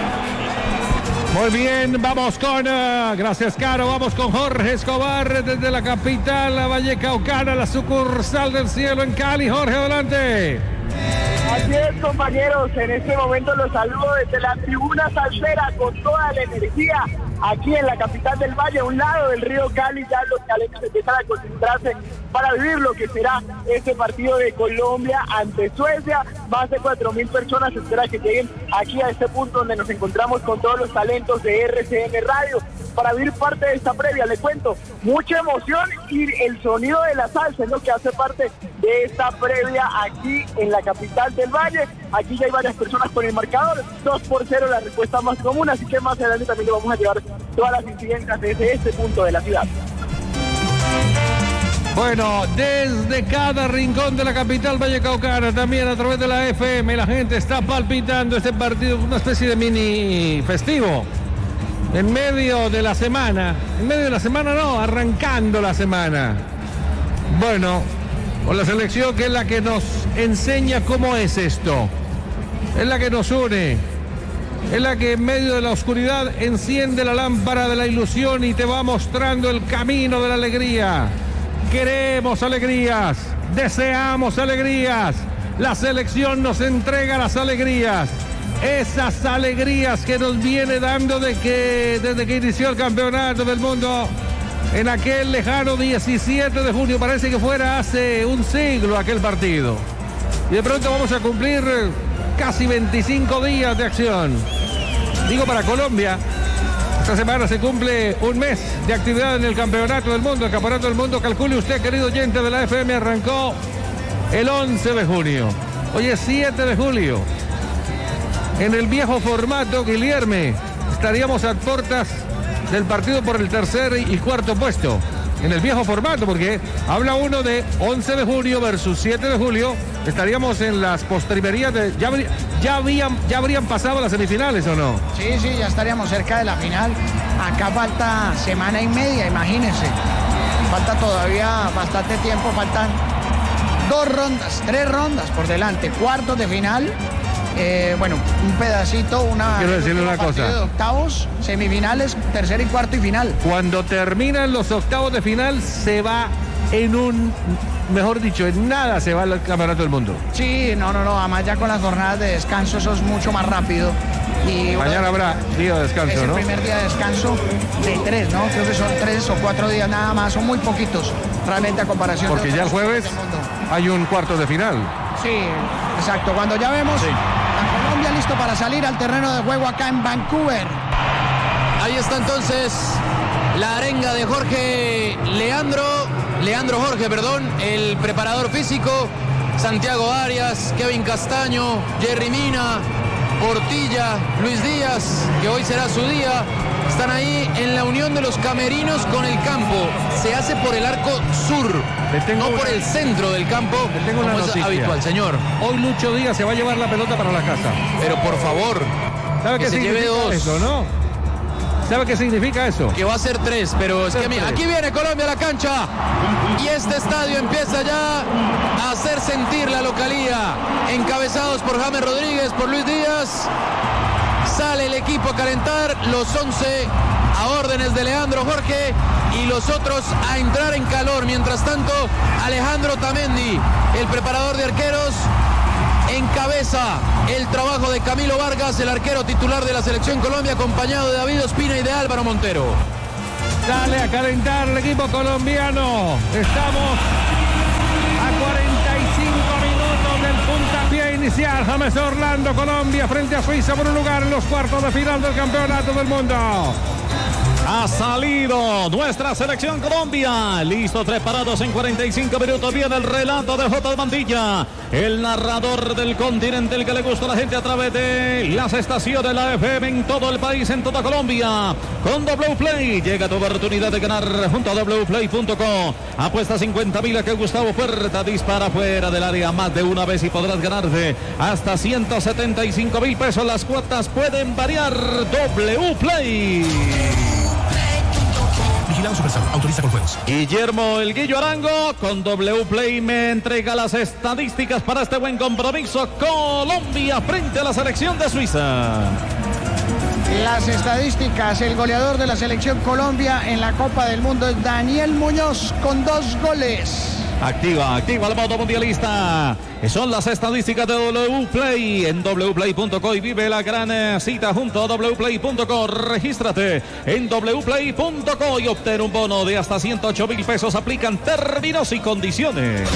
Speaker 3: Muy bien, vamos con, gracias Caro, vamos con Jorge Escobar desde la capital, la Vallecaucana, la sucursal del cielo en Cali. Jorge, adelante.
Speaker 4: Así es, compañeros, en este momento los saludo desde la tribuna salsera con toda la energía aquí en la capital del Valle, a un lado del río Cali. Ya los caleños empiezan a concentrarse para vivir lo que será este partido de Colombia ante Suecia. Más de 4.000 personas se espera que lleguen aquí a este punto donde nos encontramos con todos los talentos de RCN Radio para vivir parte de esta previa. Le cuento, mucha emoción y el sonido de la salsa es lo que hace parte de esta previa aquí en la capital del Valle. Aquí ya hay varias personas con el marcador, 2-0 la respuesta más común, así que más adelante también le vamos a llevar todas las incidencias desde este punto de la ciudad.
Speaker 3: Bueno, desde cada rincón de la capital vallecaucana, también a través de la FM, la gente está palpitando este partido, una especie de mini festivo. En medio de la semana no, arrancando la semana. Bueno, con la selección que es la que nos enseña cómo es esto. Es la que nos une. Es la que en medio de la oscuridad enciende la lámpara de la ilusión y te va mostrando el camino de la alegría. Queremos alegrías, deseamos alegrías. La selección nos entrega las alegrías. Esas alegrías que nos viene dando desde que inició el campeonato del mundo en aquel lejano 17 de junio. Parece que fuera hace un siglo aquel partido. Y de pronto vamos a cumplir casi 25 días de acción. Digo, para Colombia, esta semana se cumple un mes de actividad en el campeonato del mundo. El campeonato del mundo, calcule usted, querido oyente de la FM, arrancó el 11 de junio. Hoy es 7 de julio. En el viejo formato, Guilherme, estaríamos a puertas del partido por el tercer y cuarto puesto. En el viejo formato, porque habla uno de 11 de junio versus 7 de julio. Estaríamos en las postrimerías de... ¿Ya habrían pasado las semifinales o no?
Speaker 9: Sí, ya estaríamos cerca de la final. Acá falta semana y media, imagínense. Falta todavía bastante tiempo, faltan 3 rondas por delante. Cuartos de final. Bueno, un pedacito,
Speaker 3: quiero decirle una cosa.
Speaker 9: De octavos, semifinales, tercer y cuarto y final.
Speaker 3: Cuando terminan los octavos de final, se va mejor dicho, en nada se va al campeonato del mundo.
Speaker 9: Sí, no, además ya con las jornadas de descanso eso es mucho más rápido. Y
Speaker 3: mañana habrá día de descanso,
Speaker 9: es
Speaker 3: ¿no?
Speaker 9: Es el primer día de descanso de 3, ¿no? Creo que son 3 o 4 días nada más, son muy poquitos realmente a comparación.
Speaker 3: Porque ya el jueves hay un cuarto de final.
Speaker 9: Sí, exacto, cuando ya vemos a Colombia listo para salir al terreno de juego acá en Vancouver.
Speaker 5: Ahí está entonces la arenga de Leandro Jorge, el preparador físico, Santiago Arias, Kevin Castaño, Jerry Mina, Portilla, Luis Díaz, que hoy será su día. Están ahí en la unión de los camerinos con el campo. Se hace por el arco sur, no por el centro del campo, como es habitual, señor.
Speaker 3: Hoy Lucho Díaz se va a llevar la pelota para la casa.
Speaker 5: Pero por favor,
Speaker 3: ¿sabe
Speaker 5: que
Speaker 3: qué
Speaker 5: se lleve 2.
Speaker 3: Eso, ¿no? ¿Sabe qué significa eso?
Speaker 5: Que va a ser 3, pero es que mira, aquí viene Colombia a la cancha y este estadio empieza ya a hacer sentir la localía. Encabezados por James Rodríguez, por Luis Díaz. Sale el equipo a calentar, los 11 a órdenes de Leandro Jorge y los otros a entrar en calor. Mientras tanto, Alejandro Tamendi, el preparador de arqueros, encabeza el trabajo de Camilo Vargas, el arquero titular de la Selección Colombia, acompañado de David Ospina y de Álvaro Montero.
Speaker 3: Sale a calentar el equipo colombiano. Estamos a 45 minutos del puntapié inicial. James Orlando, Colombia frente a Suiza por un lugar en los cuartos de final del Campeonato del Mundo.
Speaker 1: Ha salido nuestra selección Colombia. Listos, preparados en 45 minutos. Viene el relato de J. Mantilla, el narrador del continente, el que le gusta a la gente a través de las estaciones de la FM en todo el país, en toda Colombia. Con W Play llega tu oportunidad de ganar junto a wplay.co. Apuesta 50.000 a que Gustavo Puerta dispara fuera del área más de una vez y podrás ganarte hasta 175.000 pesos. Las cuotas pueden variar. W Play.
Speaker 10: Vigilado Supersalud. Autoriza con juegos.
Speaker 1: Guillermo El Guillo Arango con W Play me entrega las estadísticas para este buen compromiso. Colombia frente a la selección de Suiza.
Speaker 9: Las estadísticas, el goleador de la selección Colombia en la Copa del Mundo es Daniel Muñoz con 2 goles.
Speaker 1: Activa el modo mundialista. Son las estadísticas de W Play en wplay.co y vive la gran cita junto a wplay.co. Regístrate en wplay.co y obtén un bono de hasta 108.000 pesos. Aplican términos y condiciones.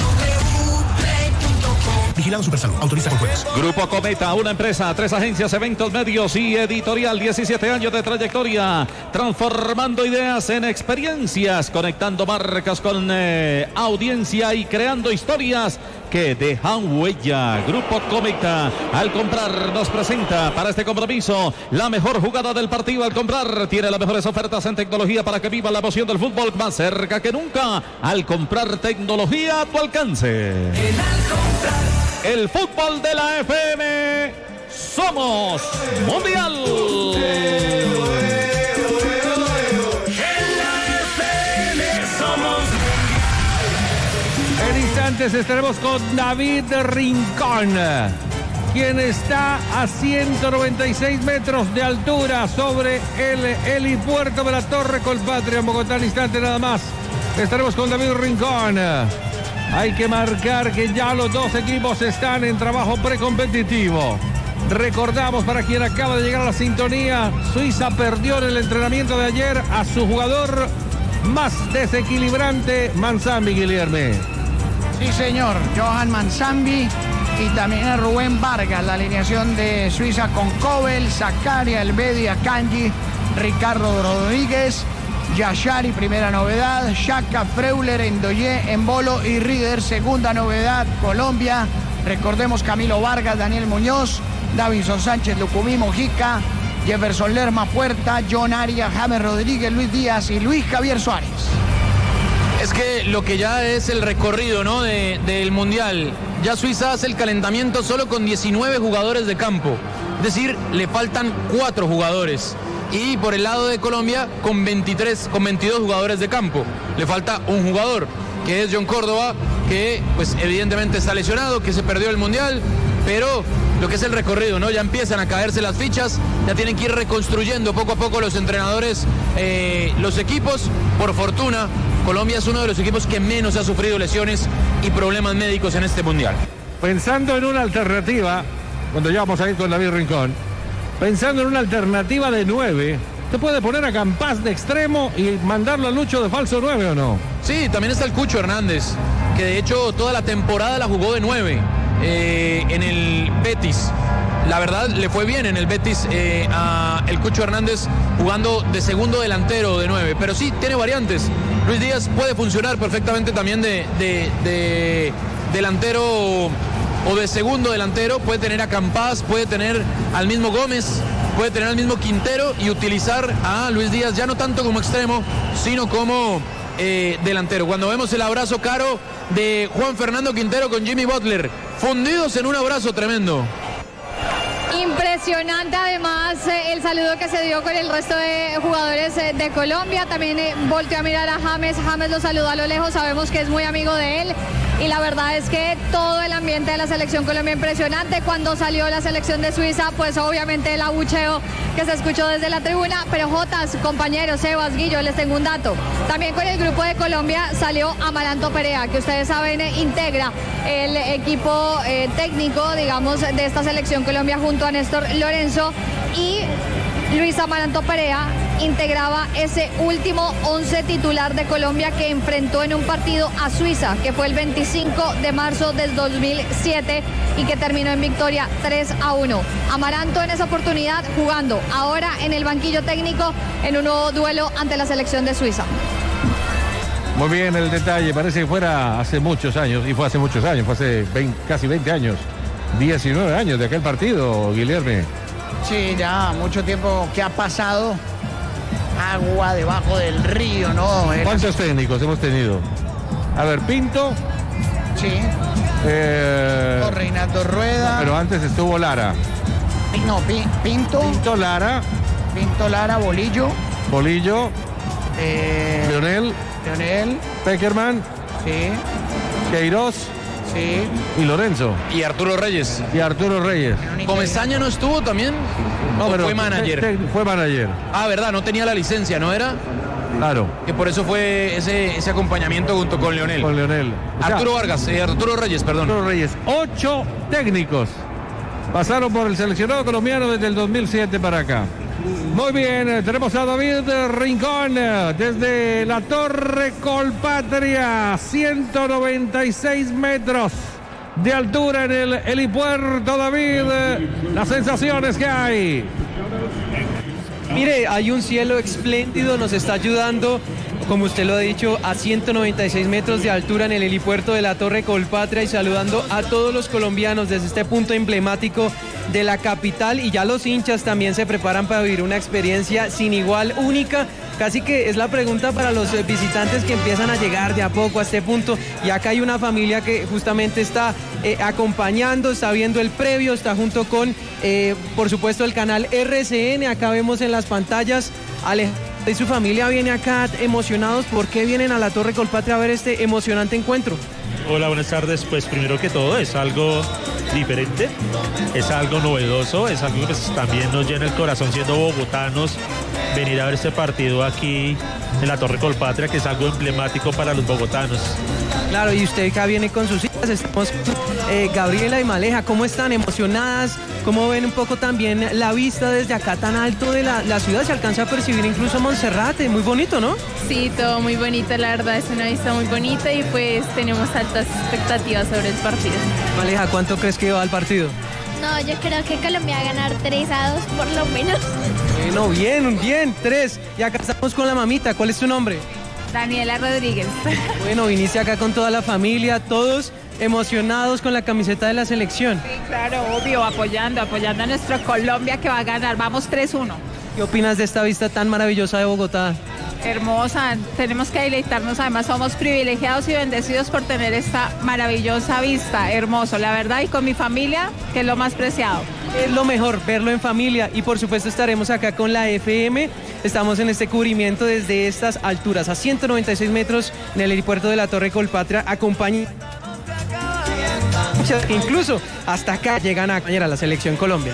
Speaker 10: Vigilado Supersalud. Autoriza con juegos.
Speaker 1: Grupo Cometa, una empresa, 3 agencias, eventos, medios y editorial. 17 años de trayectoria, transformando ideas en experiencias, conectando marcas con audiencia y creando historias que dejan huella. Grupo Cometa, al comprar, nos presenta para este compromiso la mejor jugada del partido. Al comprar, tiene las mejores ofertas en tecnología para que viva la emoción del fútbol más cerca que nunca. Al comprar, tecnología a tu alcance. El fútbol de la FM, somos mundial.
Speaker 3: En instantes estaremos con David Rincón, quien está a 196 metros de altura sobre el helipuerto de la Torre Colpatria en Bogotá. En instante nada más estaremos con David Rincón. Hay que marcar que ya los dos equipos están en trabajo precompetitivo. Recordamos, para quien acaba de llegar a la sintonía, Suiza perdió en el entrenamiento de ayer a su jugador más desequilibrante, Manzambi, Guilherme.
Speaker 9: Sí, señor, Johan Manzambi y también a Rubén Vargas. La alineación de Suiza con Kobel, Zakaria, Elvedi, Akanji, Ricardo Rodríguez, Yashari, primera novedad, Xhaka, Freuler, Endoye, Embolo y Rieder, segunda novedad. Colombia, recordemos, Camilo Vargas, Daniel Muñoz, Davinson Sánchez, Lucumí, Mojica, Jefferson Lerma, Puerta, John Arias, James Rodríguez, Luis Díaz y Luis Javier Suárez.
Speaker 5: Es que lo que ya es el recorrido, ¿no?, del Mundial, ya Suiza hace el calentamiento solo con 19 jugadores de campo, es decir, le faltan 4 jugadores. Y por el lado de Colombia con 22 jugadores de campo. Le falta un jugador, que es John Córdoba, que pues evidentemente está lesionado, que se perdió el Mundial, pero lo que es el recorrido, ¿no? Ya empiezan a caerse las fichas, ya tienen que ir reconstruyendo poco a poco los entrenadores, los equipos. Por fortuna, Colombia es uno de los equipos que menos ha sufrido lesiones y problemas médicos en este Mundial.
Speaker 3: Pensando en una alternativa, cuando ya vamos a ir con David Rincón, pensando en una alternativa de 9, ¿te puede poner a Campás de extremo y mandarlo a Lucho de falso 9 o no?
Speaker 5: Sí, también está el Cucho Hernández, que de hecho toda la temporada la jugó de 9 en el Betis. La verdad, le fue bien en el Betis a el Cucho Hernández jugando de segundo delantero de 9, pero sí, tiene variantes. Luis Díaz puede funcionar perfectamente también de delantero o de segundo delantero, puede tener a Campás, puede tener al mismo Gómez, puede tener al mismo Quintero y utilizar a Luis Díaz ya no tanto como extremo, sino como delantero. Cuando vemos el abrazo caro de Juan Fernando Quintero con Jimmy Butler, fundidos en un abrazo tremendo.
Speaker 8: Impresionante además el saludo que se dio con el resto de jugadores de Colombia. También volteó a mirar a James lo saludó a lo lejos, sabemos que es muy amigo de él. Y la verdad es que todo el ambiente de la selección Colombia impresionante. Cuando salió la selección de Suiza, pues obviamente el abucheo que se escuchó desde la tribuna. Pero Jotas, compañeros, Sebas, Guillo, les tengo un dato. También con el grupo de Colombia salió Amaranto Perea, que ustedes saben integra el equipo técnico, digamos, de esta selección Colombia junto a Néstor Lorenzo. Y Luis Amaranto Perea integraba ese último 11 titular de Colombia que enfrentó en un partido a Suiza, que fue el 25 de marzo del 2007 y que terminó en victoria 3-1. Amaranto en esa oportunidad jugando ahora en el banquillo técnico en un nuevo duelo ante la selección de Suiza.
Speaker 3: Muy bien el detalle, parece que fuera hace muchos años, y fue hace muchos años, fue hace casi 20 años, 19 años de aquel partido, Guilherme.
Speaker 9: Sí, ya mucho tiempo que ha pasado. Agua debajo del río, ¿no?
Speaker 3: ¿Cuántos técnicos hemos tenido? A ver, Pinto.
Speaker 9: Sí. Reinaldo Rueda.
Speaker 3: Pero antes estuvo Lara.
Speaker 9: No, Pinto.
Speaker 3: Pinto, Lara.
Speaker 9: Pinto, Lara, Bolillo.
Speaker 3: Bolillo. Leonel. Peckerman.
Speaker 9: Sí.
Speaker 3: Queiroz.
Speaker 9: Sí.
Speaker 3: Y Lorenzo.
Speaker 5: Y Arturo Reyes. ¿Comesaña no estuvo también?
Speaker 3: No, pero
Speaker 5: fue manager.
Speaker 3: Fue manager.
Speaker 5: Ah, verdad, no tenía la licencia, ¿no era?
Speaker 3: Claro.
Speaker 5: Que por eso fue ese acompañamiento junto con Leonel.
Speaker 3: Con Leonel.
Speaker 5: Arturo Reyes, perdón.
Speaker 3: Arturo Reyes. 8 técnicos pasaron por el seleccionado colombiano desde el 2007 para acá. Muy bien, tenemos a David Rincón desde la Torre Colpatria, 196 metros de altura en el helipuerto. David, las sensaciones que hay.
Speaker 16: Mire, hay un cielo espléndido, nos está ayudando, como usted lo ha dicho, a 196 metros de altura en el helipuerto de la Torre Colpatria y saludando a todos los colombianos desde este punto emblemático de la capital, y ya los hinchas también se preparan para vivir una experiencia sin igual, única. Casi que es la pregunta para los visitantes que empiezan a llegar de a poco a este punto, y acá hay una familia que justamente está acompañando, está viendo el previo, está junto con, por supuesto, el canal RCN. Acá vemos en las pantallas Alejandro y su familia viene acá emocionados. ¿Por qué vienen a la Torre Colpatria a ver este emocionante encuentro?
Speaker 17: Hola, buenas tardes. Pues primero que todo es algo diferente, es algo novedoso, es algo que pues también nos llena el corazón siendo bogotanos, venir a ver este partido aquí en la Torre Colpatria, que es algo emblemático para los bogotanos.
Speaker 16: Claro, y usted acá viene con sus hijas, estamos Gabriela y Maleja, ¿cómo están? ¿Emocionadas? ¿Cómo ven un poco también la vista desde acá tan alto de la ciudad? Se alcanza a percibir incluso Monserrate, muy bonito, ¿no?
Speaker 18: Sí, todo muy bonito, la verdad es una vista muy bonita y pues tenemos altas expectativas sobre el partido.
Speaker 16: Maleja, ¿cuánto crees que va al partido?
Speaker 19: No, yo creo que Colombia va a ganar 3-2 por lo menos.
Speaker 16: Bueno, bien, 3. Y acá estamos con la mamita, ¿cuál es tu nombre?
Speaker 18: Daniela Rodríguez.
Speaker 16: Bueno, viniste acá con toda la familia, todos emocionados con la camiseta de la selección.
Speaker 18: Sí, claro, obvio, apoyando a nuestra Colombia que va a ganar. Vamos 3-1.
Speaker 16: ¿Qué opinas de esta vista tan maravillosa de Bogotá?
Speaker 18: Hermosa, tenemos que deleitarnos, además somos privilegiados y bendecidos por tener esta maravillosa vista, hermoso, la verdad, y con mi familia, que es lo más preciado.
Speaker 16: Es lo mejor, verlo en familia, y por supuesto estaremos acá con la FM, estamos en este cubrimiento desde estas alturas, a 196 metros en el helipuerto de la Torre Colpatria, acompañan, incluso hasta acá llegan a acompañar a la selección Colombia.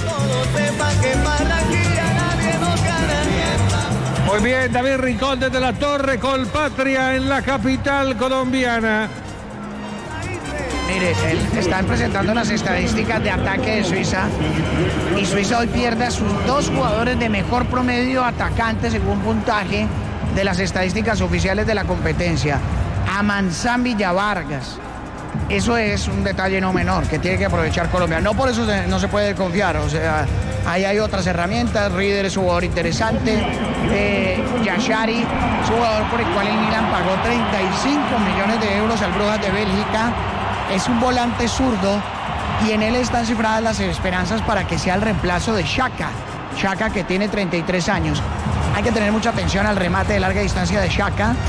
Speaker 3: Muy bien, David Rincón desde la Torre Colpatria en la capital colombiana.
Speaker 9: Mire, están presentando las estadísticas de ataque de Suiza y Suiza hoy pierde a sus 2 jugadores de mejor promedio atacante según puntaje de las estadísticas oficiales de la competencia. A Manzán Villavargas. Eso es un detalle no menor que tiene que aprovechar Colombia. No por eso no se puede confiar, o sea, ahí hay otras herramientas. Rieder es un jugador interesante. Yashari es un jugador por el cual el Milan pagó 35 millones de euros al Brujas de Bélgica. Es un volante zurdo y en él están cifradas las esperanzas para que sea el reemplazo de Xhaka. Xhaka, que tiene 33 años. Hay que tener mucha atención al remate de larga distancia de Xhaka.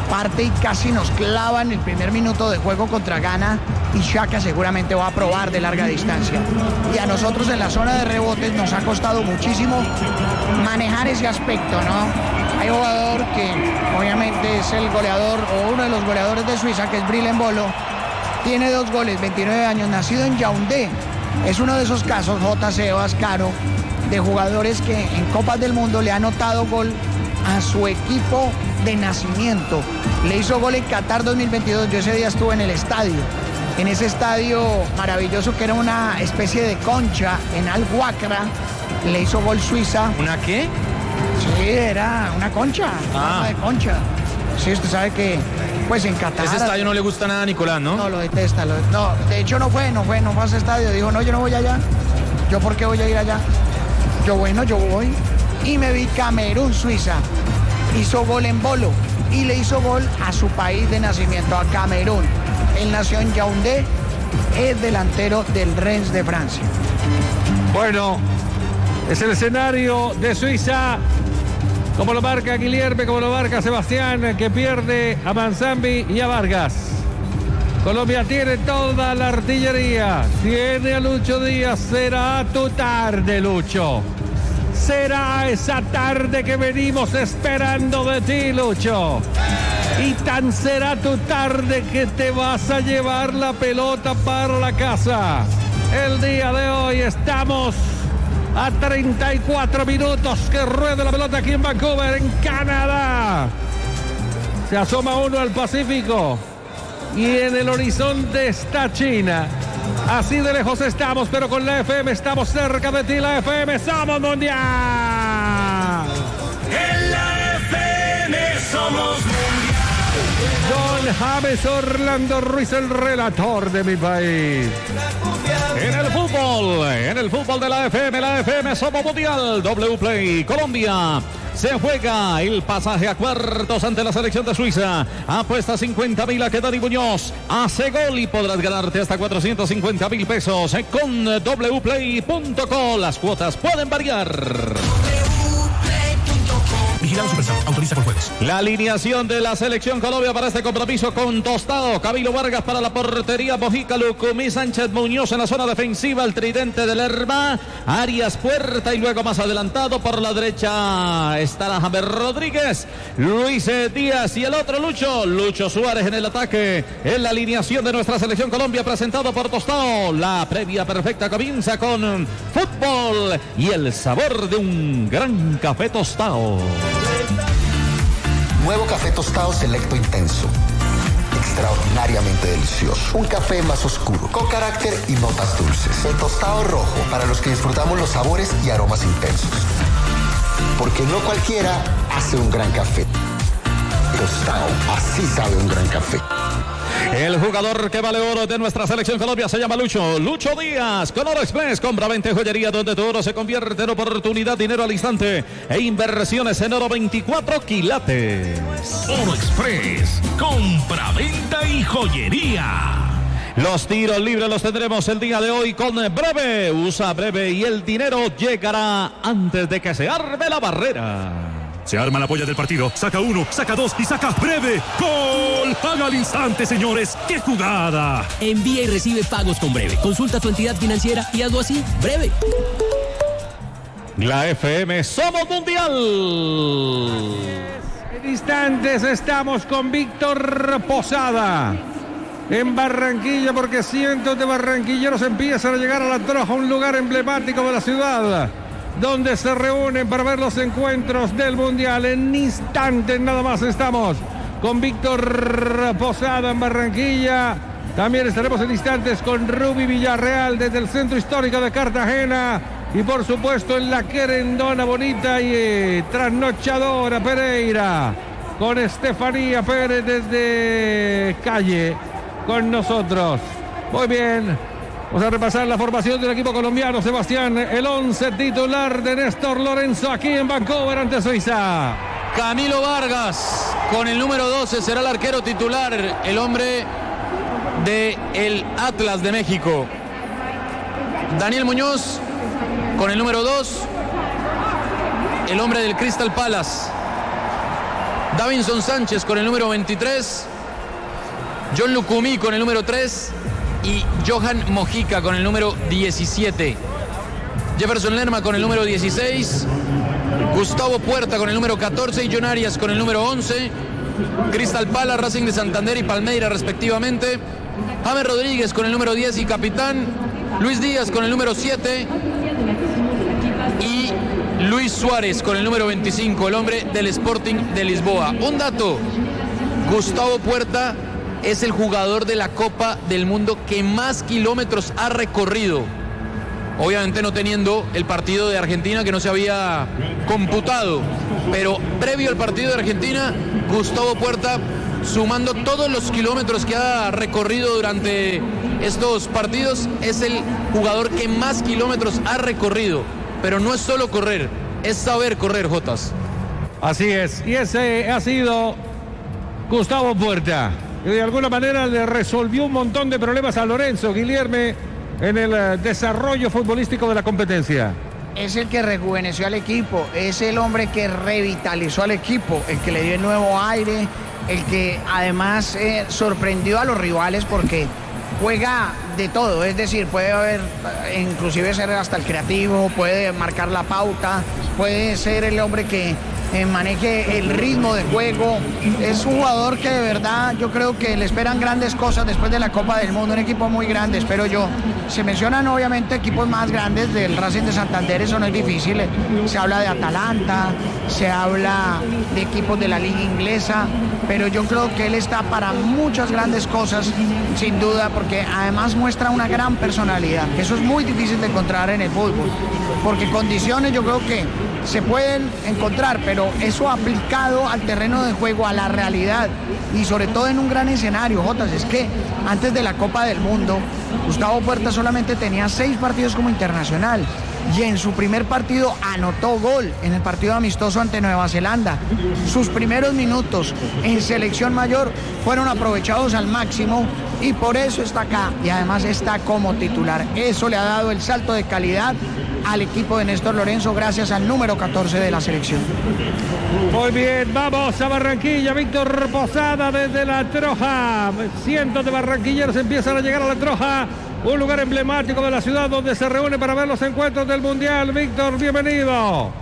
Speaker 9: parte y casi nos clava en el primer minuto de juego contra Ghana, y Xhaka seguramente va a probar de larga distancia. Y a nosotros en la zona de rebotes nos ha costado muchísimo manejar ese aspecto, ¿no? Hay un jugador que obviamente es el goleador o uno de los goleadores de Suiza, que es Bril Embolo. Tiene 2 goles, 29 años, nacido en Yaoundé. Es uno de esos casos, J. Sebas, Caro, de jugadores que en Copas del Mundo le han anotado gol a su equipo de nacimiento. Le hizo gol en Qatar 2022, yo ese día estuve en el estadio. En ese estadio maravilloso que era una especie de concha en Al-Wakra, le hizo gol Suiza.
Speaker 5: ¿Una qué?
Speaker 9: Sí, era una concha, forma de concha. Sí, usted sabe que pues en Qatar...
Speaker 5: Ese estadio no le gusta nada a Nicolás, ¿no?
Speaker 9: No, lo detesta. No, de hecho no fue a ese estadio. Dijo, no, yo no voy allá. ¿Yo por qué voy a ir allá? Yo voy. Y me vi Camerún-Suiza. Hizo gol en Bolo y le hizo gol a su país de nacimiento, a Camerún. Él nació en Yaoundé, es delantero del Rennes de Francia.
Speaker 3: Bueno, es el escenario de Suiza, como lo marca Guilherme, como lo marca Sebastián, que pierde a Manzambi y a Vargas. Colombia tiene toda la artillería, tiene a Lucho Díaz. Será tu tarde, Lucho. Será esa tarde que venimos esperando de ti, Lucho. Y tan será tu tarde que te vas a llevar la pelota para la casa. El día de hoy estamos a 34 minutos que ruede la pelota aquí en Vancouver, en Canadá. Se asoma uno al Pacífico y en el horizonte está China. Así de lejos estamos, pero con la FM estamos cerca de ti. La FM somos mundial.
Speaker 2: En la FM somos mundial.
Speaker 3: Don James Orlando Ruiz, el relator de mi país.
Speaker 1: En el fútbol de la FM somos mundial. W Play Colombia. Se juega el pasaje a cuartos ante la selección de Suiza. Apuesta 50.000 a que Dani Muñoz hace gol y podrás ganarte hasta 450.000 pesos con wplay.co. Las cuotas pueden variar.
Speaker 10: Vigilado Supersat, autoriza con juegos.
Speaker 1: La alineación de la selección Colombia para este compromiso con Tostado, Camilo Vargas para la portería, Mojica, Lucumí, Sánchez Muñoz en la zona defensiva, el tridente del Lerma, Arias Puerta y luego más adelantado por la derecha estará James Rodríguez, Luis Díaz y el otro Lucho Suárez en el ataque. En la alineación de nuestra selección Colombia presentado por Tostado. La previa perfecta comienza con fútbol y el sabor de un gran café tostado.
Speaker 20: Nuevo café tostado selecto intenso. Extraordinariamente delicioso. Un café más oscuro, con carácter y notas dulces. El tostado rojo, para los que disfrutamos los sabores y aromas intensos. Porque no cualquiera hace un gran café. Tostado, así sabe un gran café.
Speaker 1: El jugador que vale oro de nuestra selección Colombia se llama Lucho Díaz. Con Oro Express, compra, venta, joyería donde tu oro se convierte en oportunidad, dinero al instante e inversiones en oro 24 quilates.
Speaker 10: Oro Express, compra, venta y joyería.
Speaker 1: Los tiros libres los tendremos el día de hoy con Breve. Usa Breve y el dinero llegará antes de que se arme la barrera.
Speaker 10: Se arma la polla del partido, saca uno, saca dos y saca Breve. ¡Gol! Paga al instante, señores. ¡Qué jugada!
Speaker 21: Envía y recibe pagos con Breve. Consulta tu entidad financiera y hazlo así. Breve.
Speaker 1: La FM somos mundial.
Speaker 3: En instantes estamos con Víctor Posada en Barranquilla, porque cientos de barranquilleros empiezan a llegar a La Troja, un lugar emblemático de la ciudad, donde se reúnen para ver los encuentros del Mundial. En instantes nada más estamos con Víctor Posada en Barranquilla. También estaremos en instantes con Ruby Villarreal desde el Centro Histórico de Cartagena. Y por supuesto en la querendona bonita y trasnochadora Pereira, con Estefanía Pérez desde Calle con nosotros. Muy bien. Vamos a repasar la formación del equipo colombiano, Sebastián. El 11 titular de Néstor Lorenzo aquí en Vancouver ante Suiza.
Speaker 5: Camilo Vargas con el número 12 será el arquero titular, el hombre de el Atlas de México. Daniel Muñoz con el número 2, el hombre del Crystal Palace. Davinson Sánchez con el número 23, John Lucumí con el número 3 y Johan Mojica con el número 17. Jefferson Lerma con el número 16, Gustavo Puerta con el número 14 y John Arias con el número 11. Crystal Palace, Racing de Santander y Palmeiras respectivamente. James Rodríguez con el número 10 y capitán. Luis Díaz con el número 7 y Luis Suárez con el número 25, el hombre del Sporting de Lisboa. Un dato: Gustavo Puerta es el jugador de la Copa del Mundo que más kilómetros ha recorrido. Obviamente no teniendo el partido de Argentina, que no se había computado, pero previo al partido de Argentina, Gustavo Puerta, sumando todos los kilómetros que ha recorrido durante estos partidos, es el jugador que más kilómetros ha recorrido. Pero no es solo correr, es saber correr, Jotas.
Speaker 3: Así es, y ese ha sido Gustavo Puerta, que de alguna manera le resolvió un montón de problemas a Lorenzo Guilherme en el desarrollo futbolístico de la competencia.
Speaker 9: Es el que rejuveneció al equipo, es el hombre que revitalizó al equipo, el que le dio el nuevo aire, el que además sorprendió a los rivales porque juega de todo, es decir, puede haber, inclusive ser hasta el creativo, puede marcar la pauta, puede ser el hombre que maneje el ritmo de juego. Es un jugador que de verdad yo creo que le esperan grandes cosas después de la Copa del Mundo, un equipo muy grande, espero yo. Se mencionan obviamente equipos más grandes del Racing de Santander, eso no es difícil. Se habla de Atalanta, se habla de equipos de la liga inglesa, pero yo creo que él está para muchas grandes cosas, sin duda, porque además muestra una gran personalidad, que eso es muy difícil de encontrar en el fútbol, porque condiciones yo creo que se pueden encontrar, pero eso aplicado al terreno de juego, a la realidad y sobre todo en un gran escenario, Jotas, es que antes de la Copa del Mundo, Gustavo Puerta solamente tenía 6 partidos como internacional y en su primer partido anotó gol en el partido amistoso ante Nueva Zelanda. Sus primeros minutos en selección mayor fueron aprovechados al máximo y por eso está acá y además está como titular. Eso le ha dado el salto de calidad al equipo de Néstor Lorenzo gracias al número 14 de la selección.
Speaker 3: Muy bien, vamos a Barranquilla. Víctor Posada desde La Troja. Cientos de barranquilleros empiezan a llegar a La Troja, un lugar emblemático de la ciudad donde se reúne para ver los encuentros del Mundial. Víctor, bienvenido.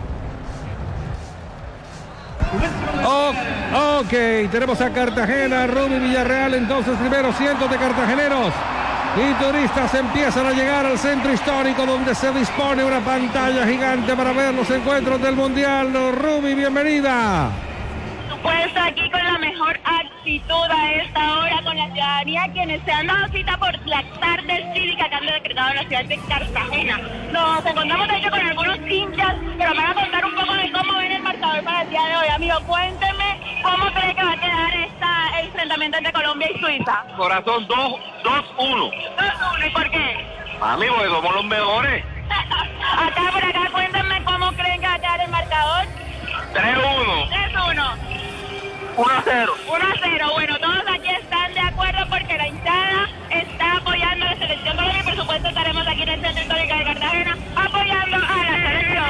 Speaker 3: Ok, tenemos a Cartagena, Rubí, Villarreal, entonces primero cientos de cartageneros y turistas empiezan a llegar al centro histórico donde se dispone una pantalla gigante para ver los encuentros del Mundial. Rubí, bienvenida.
Speaker 11: Pues aquí con la mejor actitud a esta hora con la ciudadanía, quienes se han dado cita por la tarde cívica que han decretado en la ciudad de Cartagena. Nos encontramos de hecho con algunos hinchas, pero van a contar un poco de cómo ven el marcador para el día de hoy. Amigo, cuénteme cómo cree que va a quedar este enfrentamiento entre Colombia y Suiza.
Speaker 7: Corazón 2-1.
Speaker 11: 2-1, ¿y por qué?
Speaker 7: Mami, porque somos los mejores.
Speaker 11: Por acá, cuéntenme cómo creen que va a quedar el marcador.
Speaker 7: 3-1.
Speaker 11: 3-1.
Speaker 7: 1-0.
Speaker 11: 1-0. Bueno, todos aquí están de acuerdo porque la hinchada está apoyando a la selección Colombia y por supuesto estaremos aquí en el Centro Histórico de Cartagena apoyando a la selección.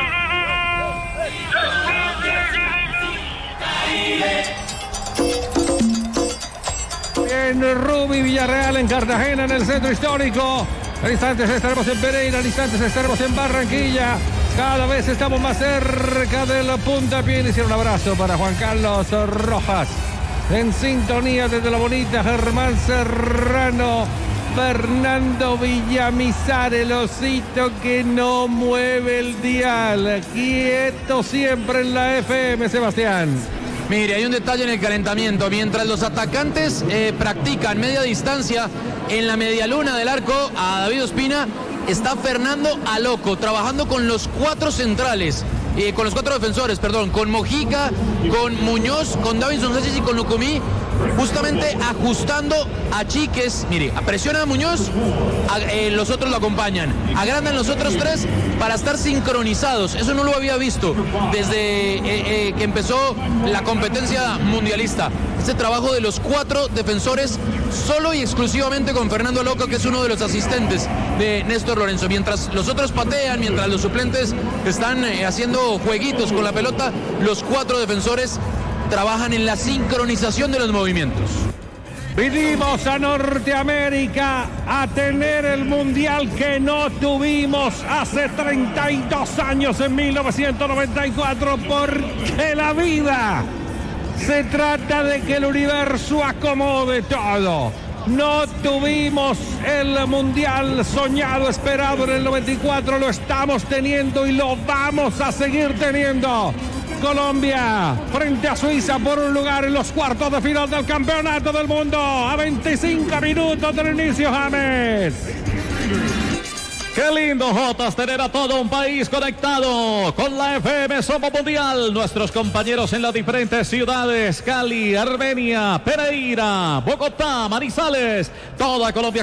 Speaker 3: Bien, Rubí, Villarreal en Cartagena en el Centro Histórico. En instantes estaremos en Pereira, en instantes estaremos en Barranquilla. Cada vez estamos más cerca del puntapié. Iniciar un abrazo para Juan Carlos Rojas. En sintonía desde la bonita Germán Serrano. Fernando Villamizar, el osito que no mueve el dial. Quieto siempre en la FM, Sebastián.
Speaker 5: Mire, hay un detalle en el calentamiento. Mientras los atacantes practican media distancia en la medialuna del arco a David Ospina, está Fernando Aloco trabajando con los 4 centrales, con los 4 defensores, perdón, con Mojica, con Muñoz, con Davinson Sánchez y con Lucumí, justamente ajustando a Chiques. Mire, presiona a Muñoz, los otros lo acompañan, agrandan los otros 3 para estar sincronizados. Eso no lo había visto desde que empezó la competencia mundialista. Este trabajo de los 4 defensores solo y exclusivamente con Fernando Aloco, que es uno de los asistentes de Néstor Lorenzo. Mientras los otros patean, mientras los suplentes están haciendo jueguitos con la pelota, los 4 defensores trabajan en la sincronización de los movimientos.
Speaker 3: Vinimos a Norteamérica a tener el mundial que no tuvimos hace 32 años, en 1994, porque la vida se trata de que el universo acomode todo. No tuvimos el mundial soñado, esperado en el 94, lo estamos teniendo y lo vamos a seguir teniendo. Colombia frente a Suiza por un lugar en los cuartos de final del Campeonato del Mundo. A 25 minutos del inicio, James.
Speaker 1: Qué lindo, Jotas, tener a todo un país conectado con la FM Somos Mundial. Nuestros compañeros en las diferentes ciudades: Cali, Armenia, Pereira, Bogotá, Manizales, toda Colombia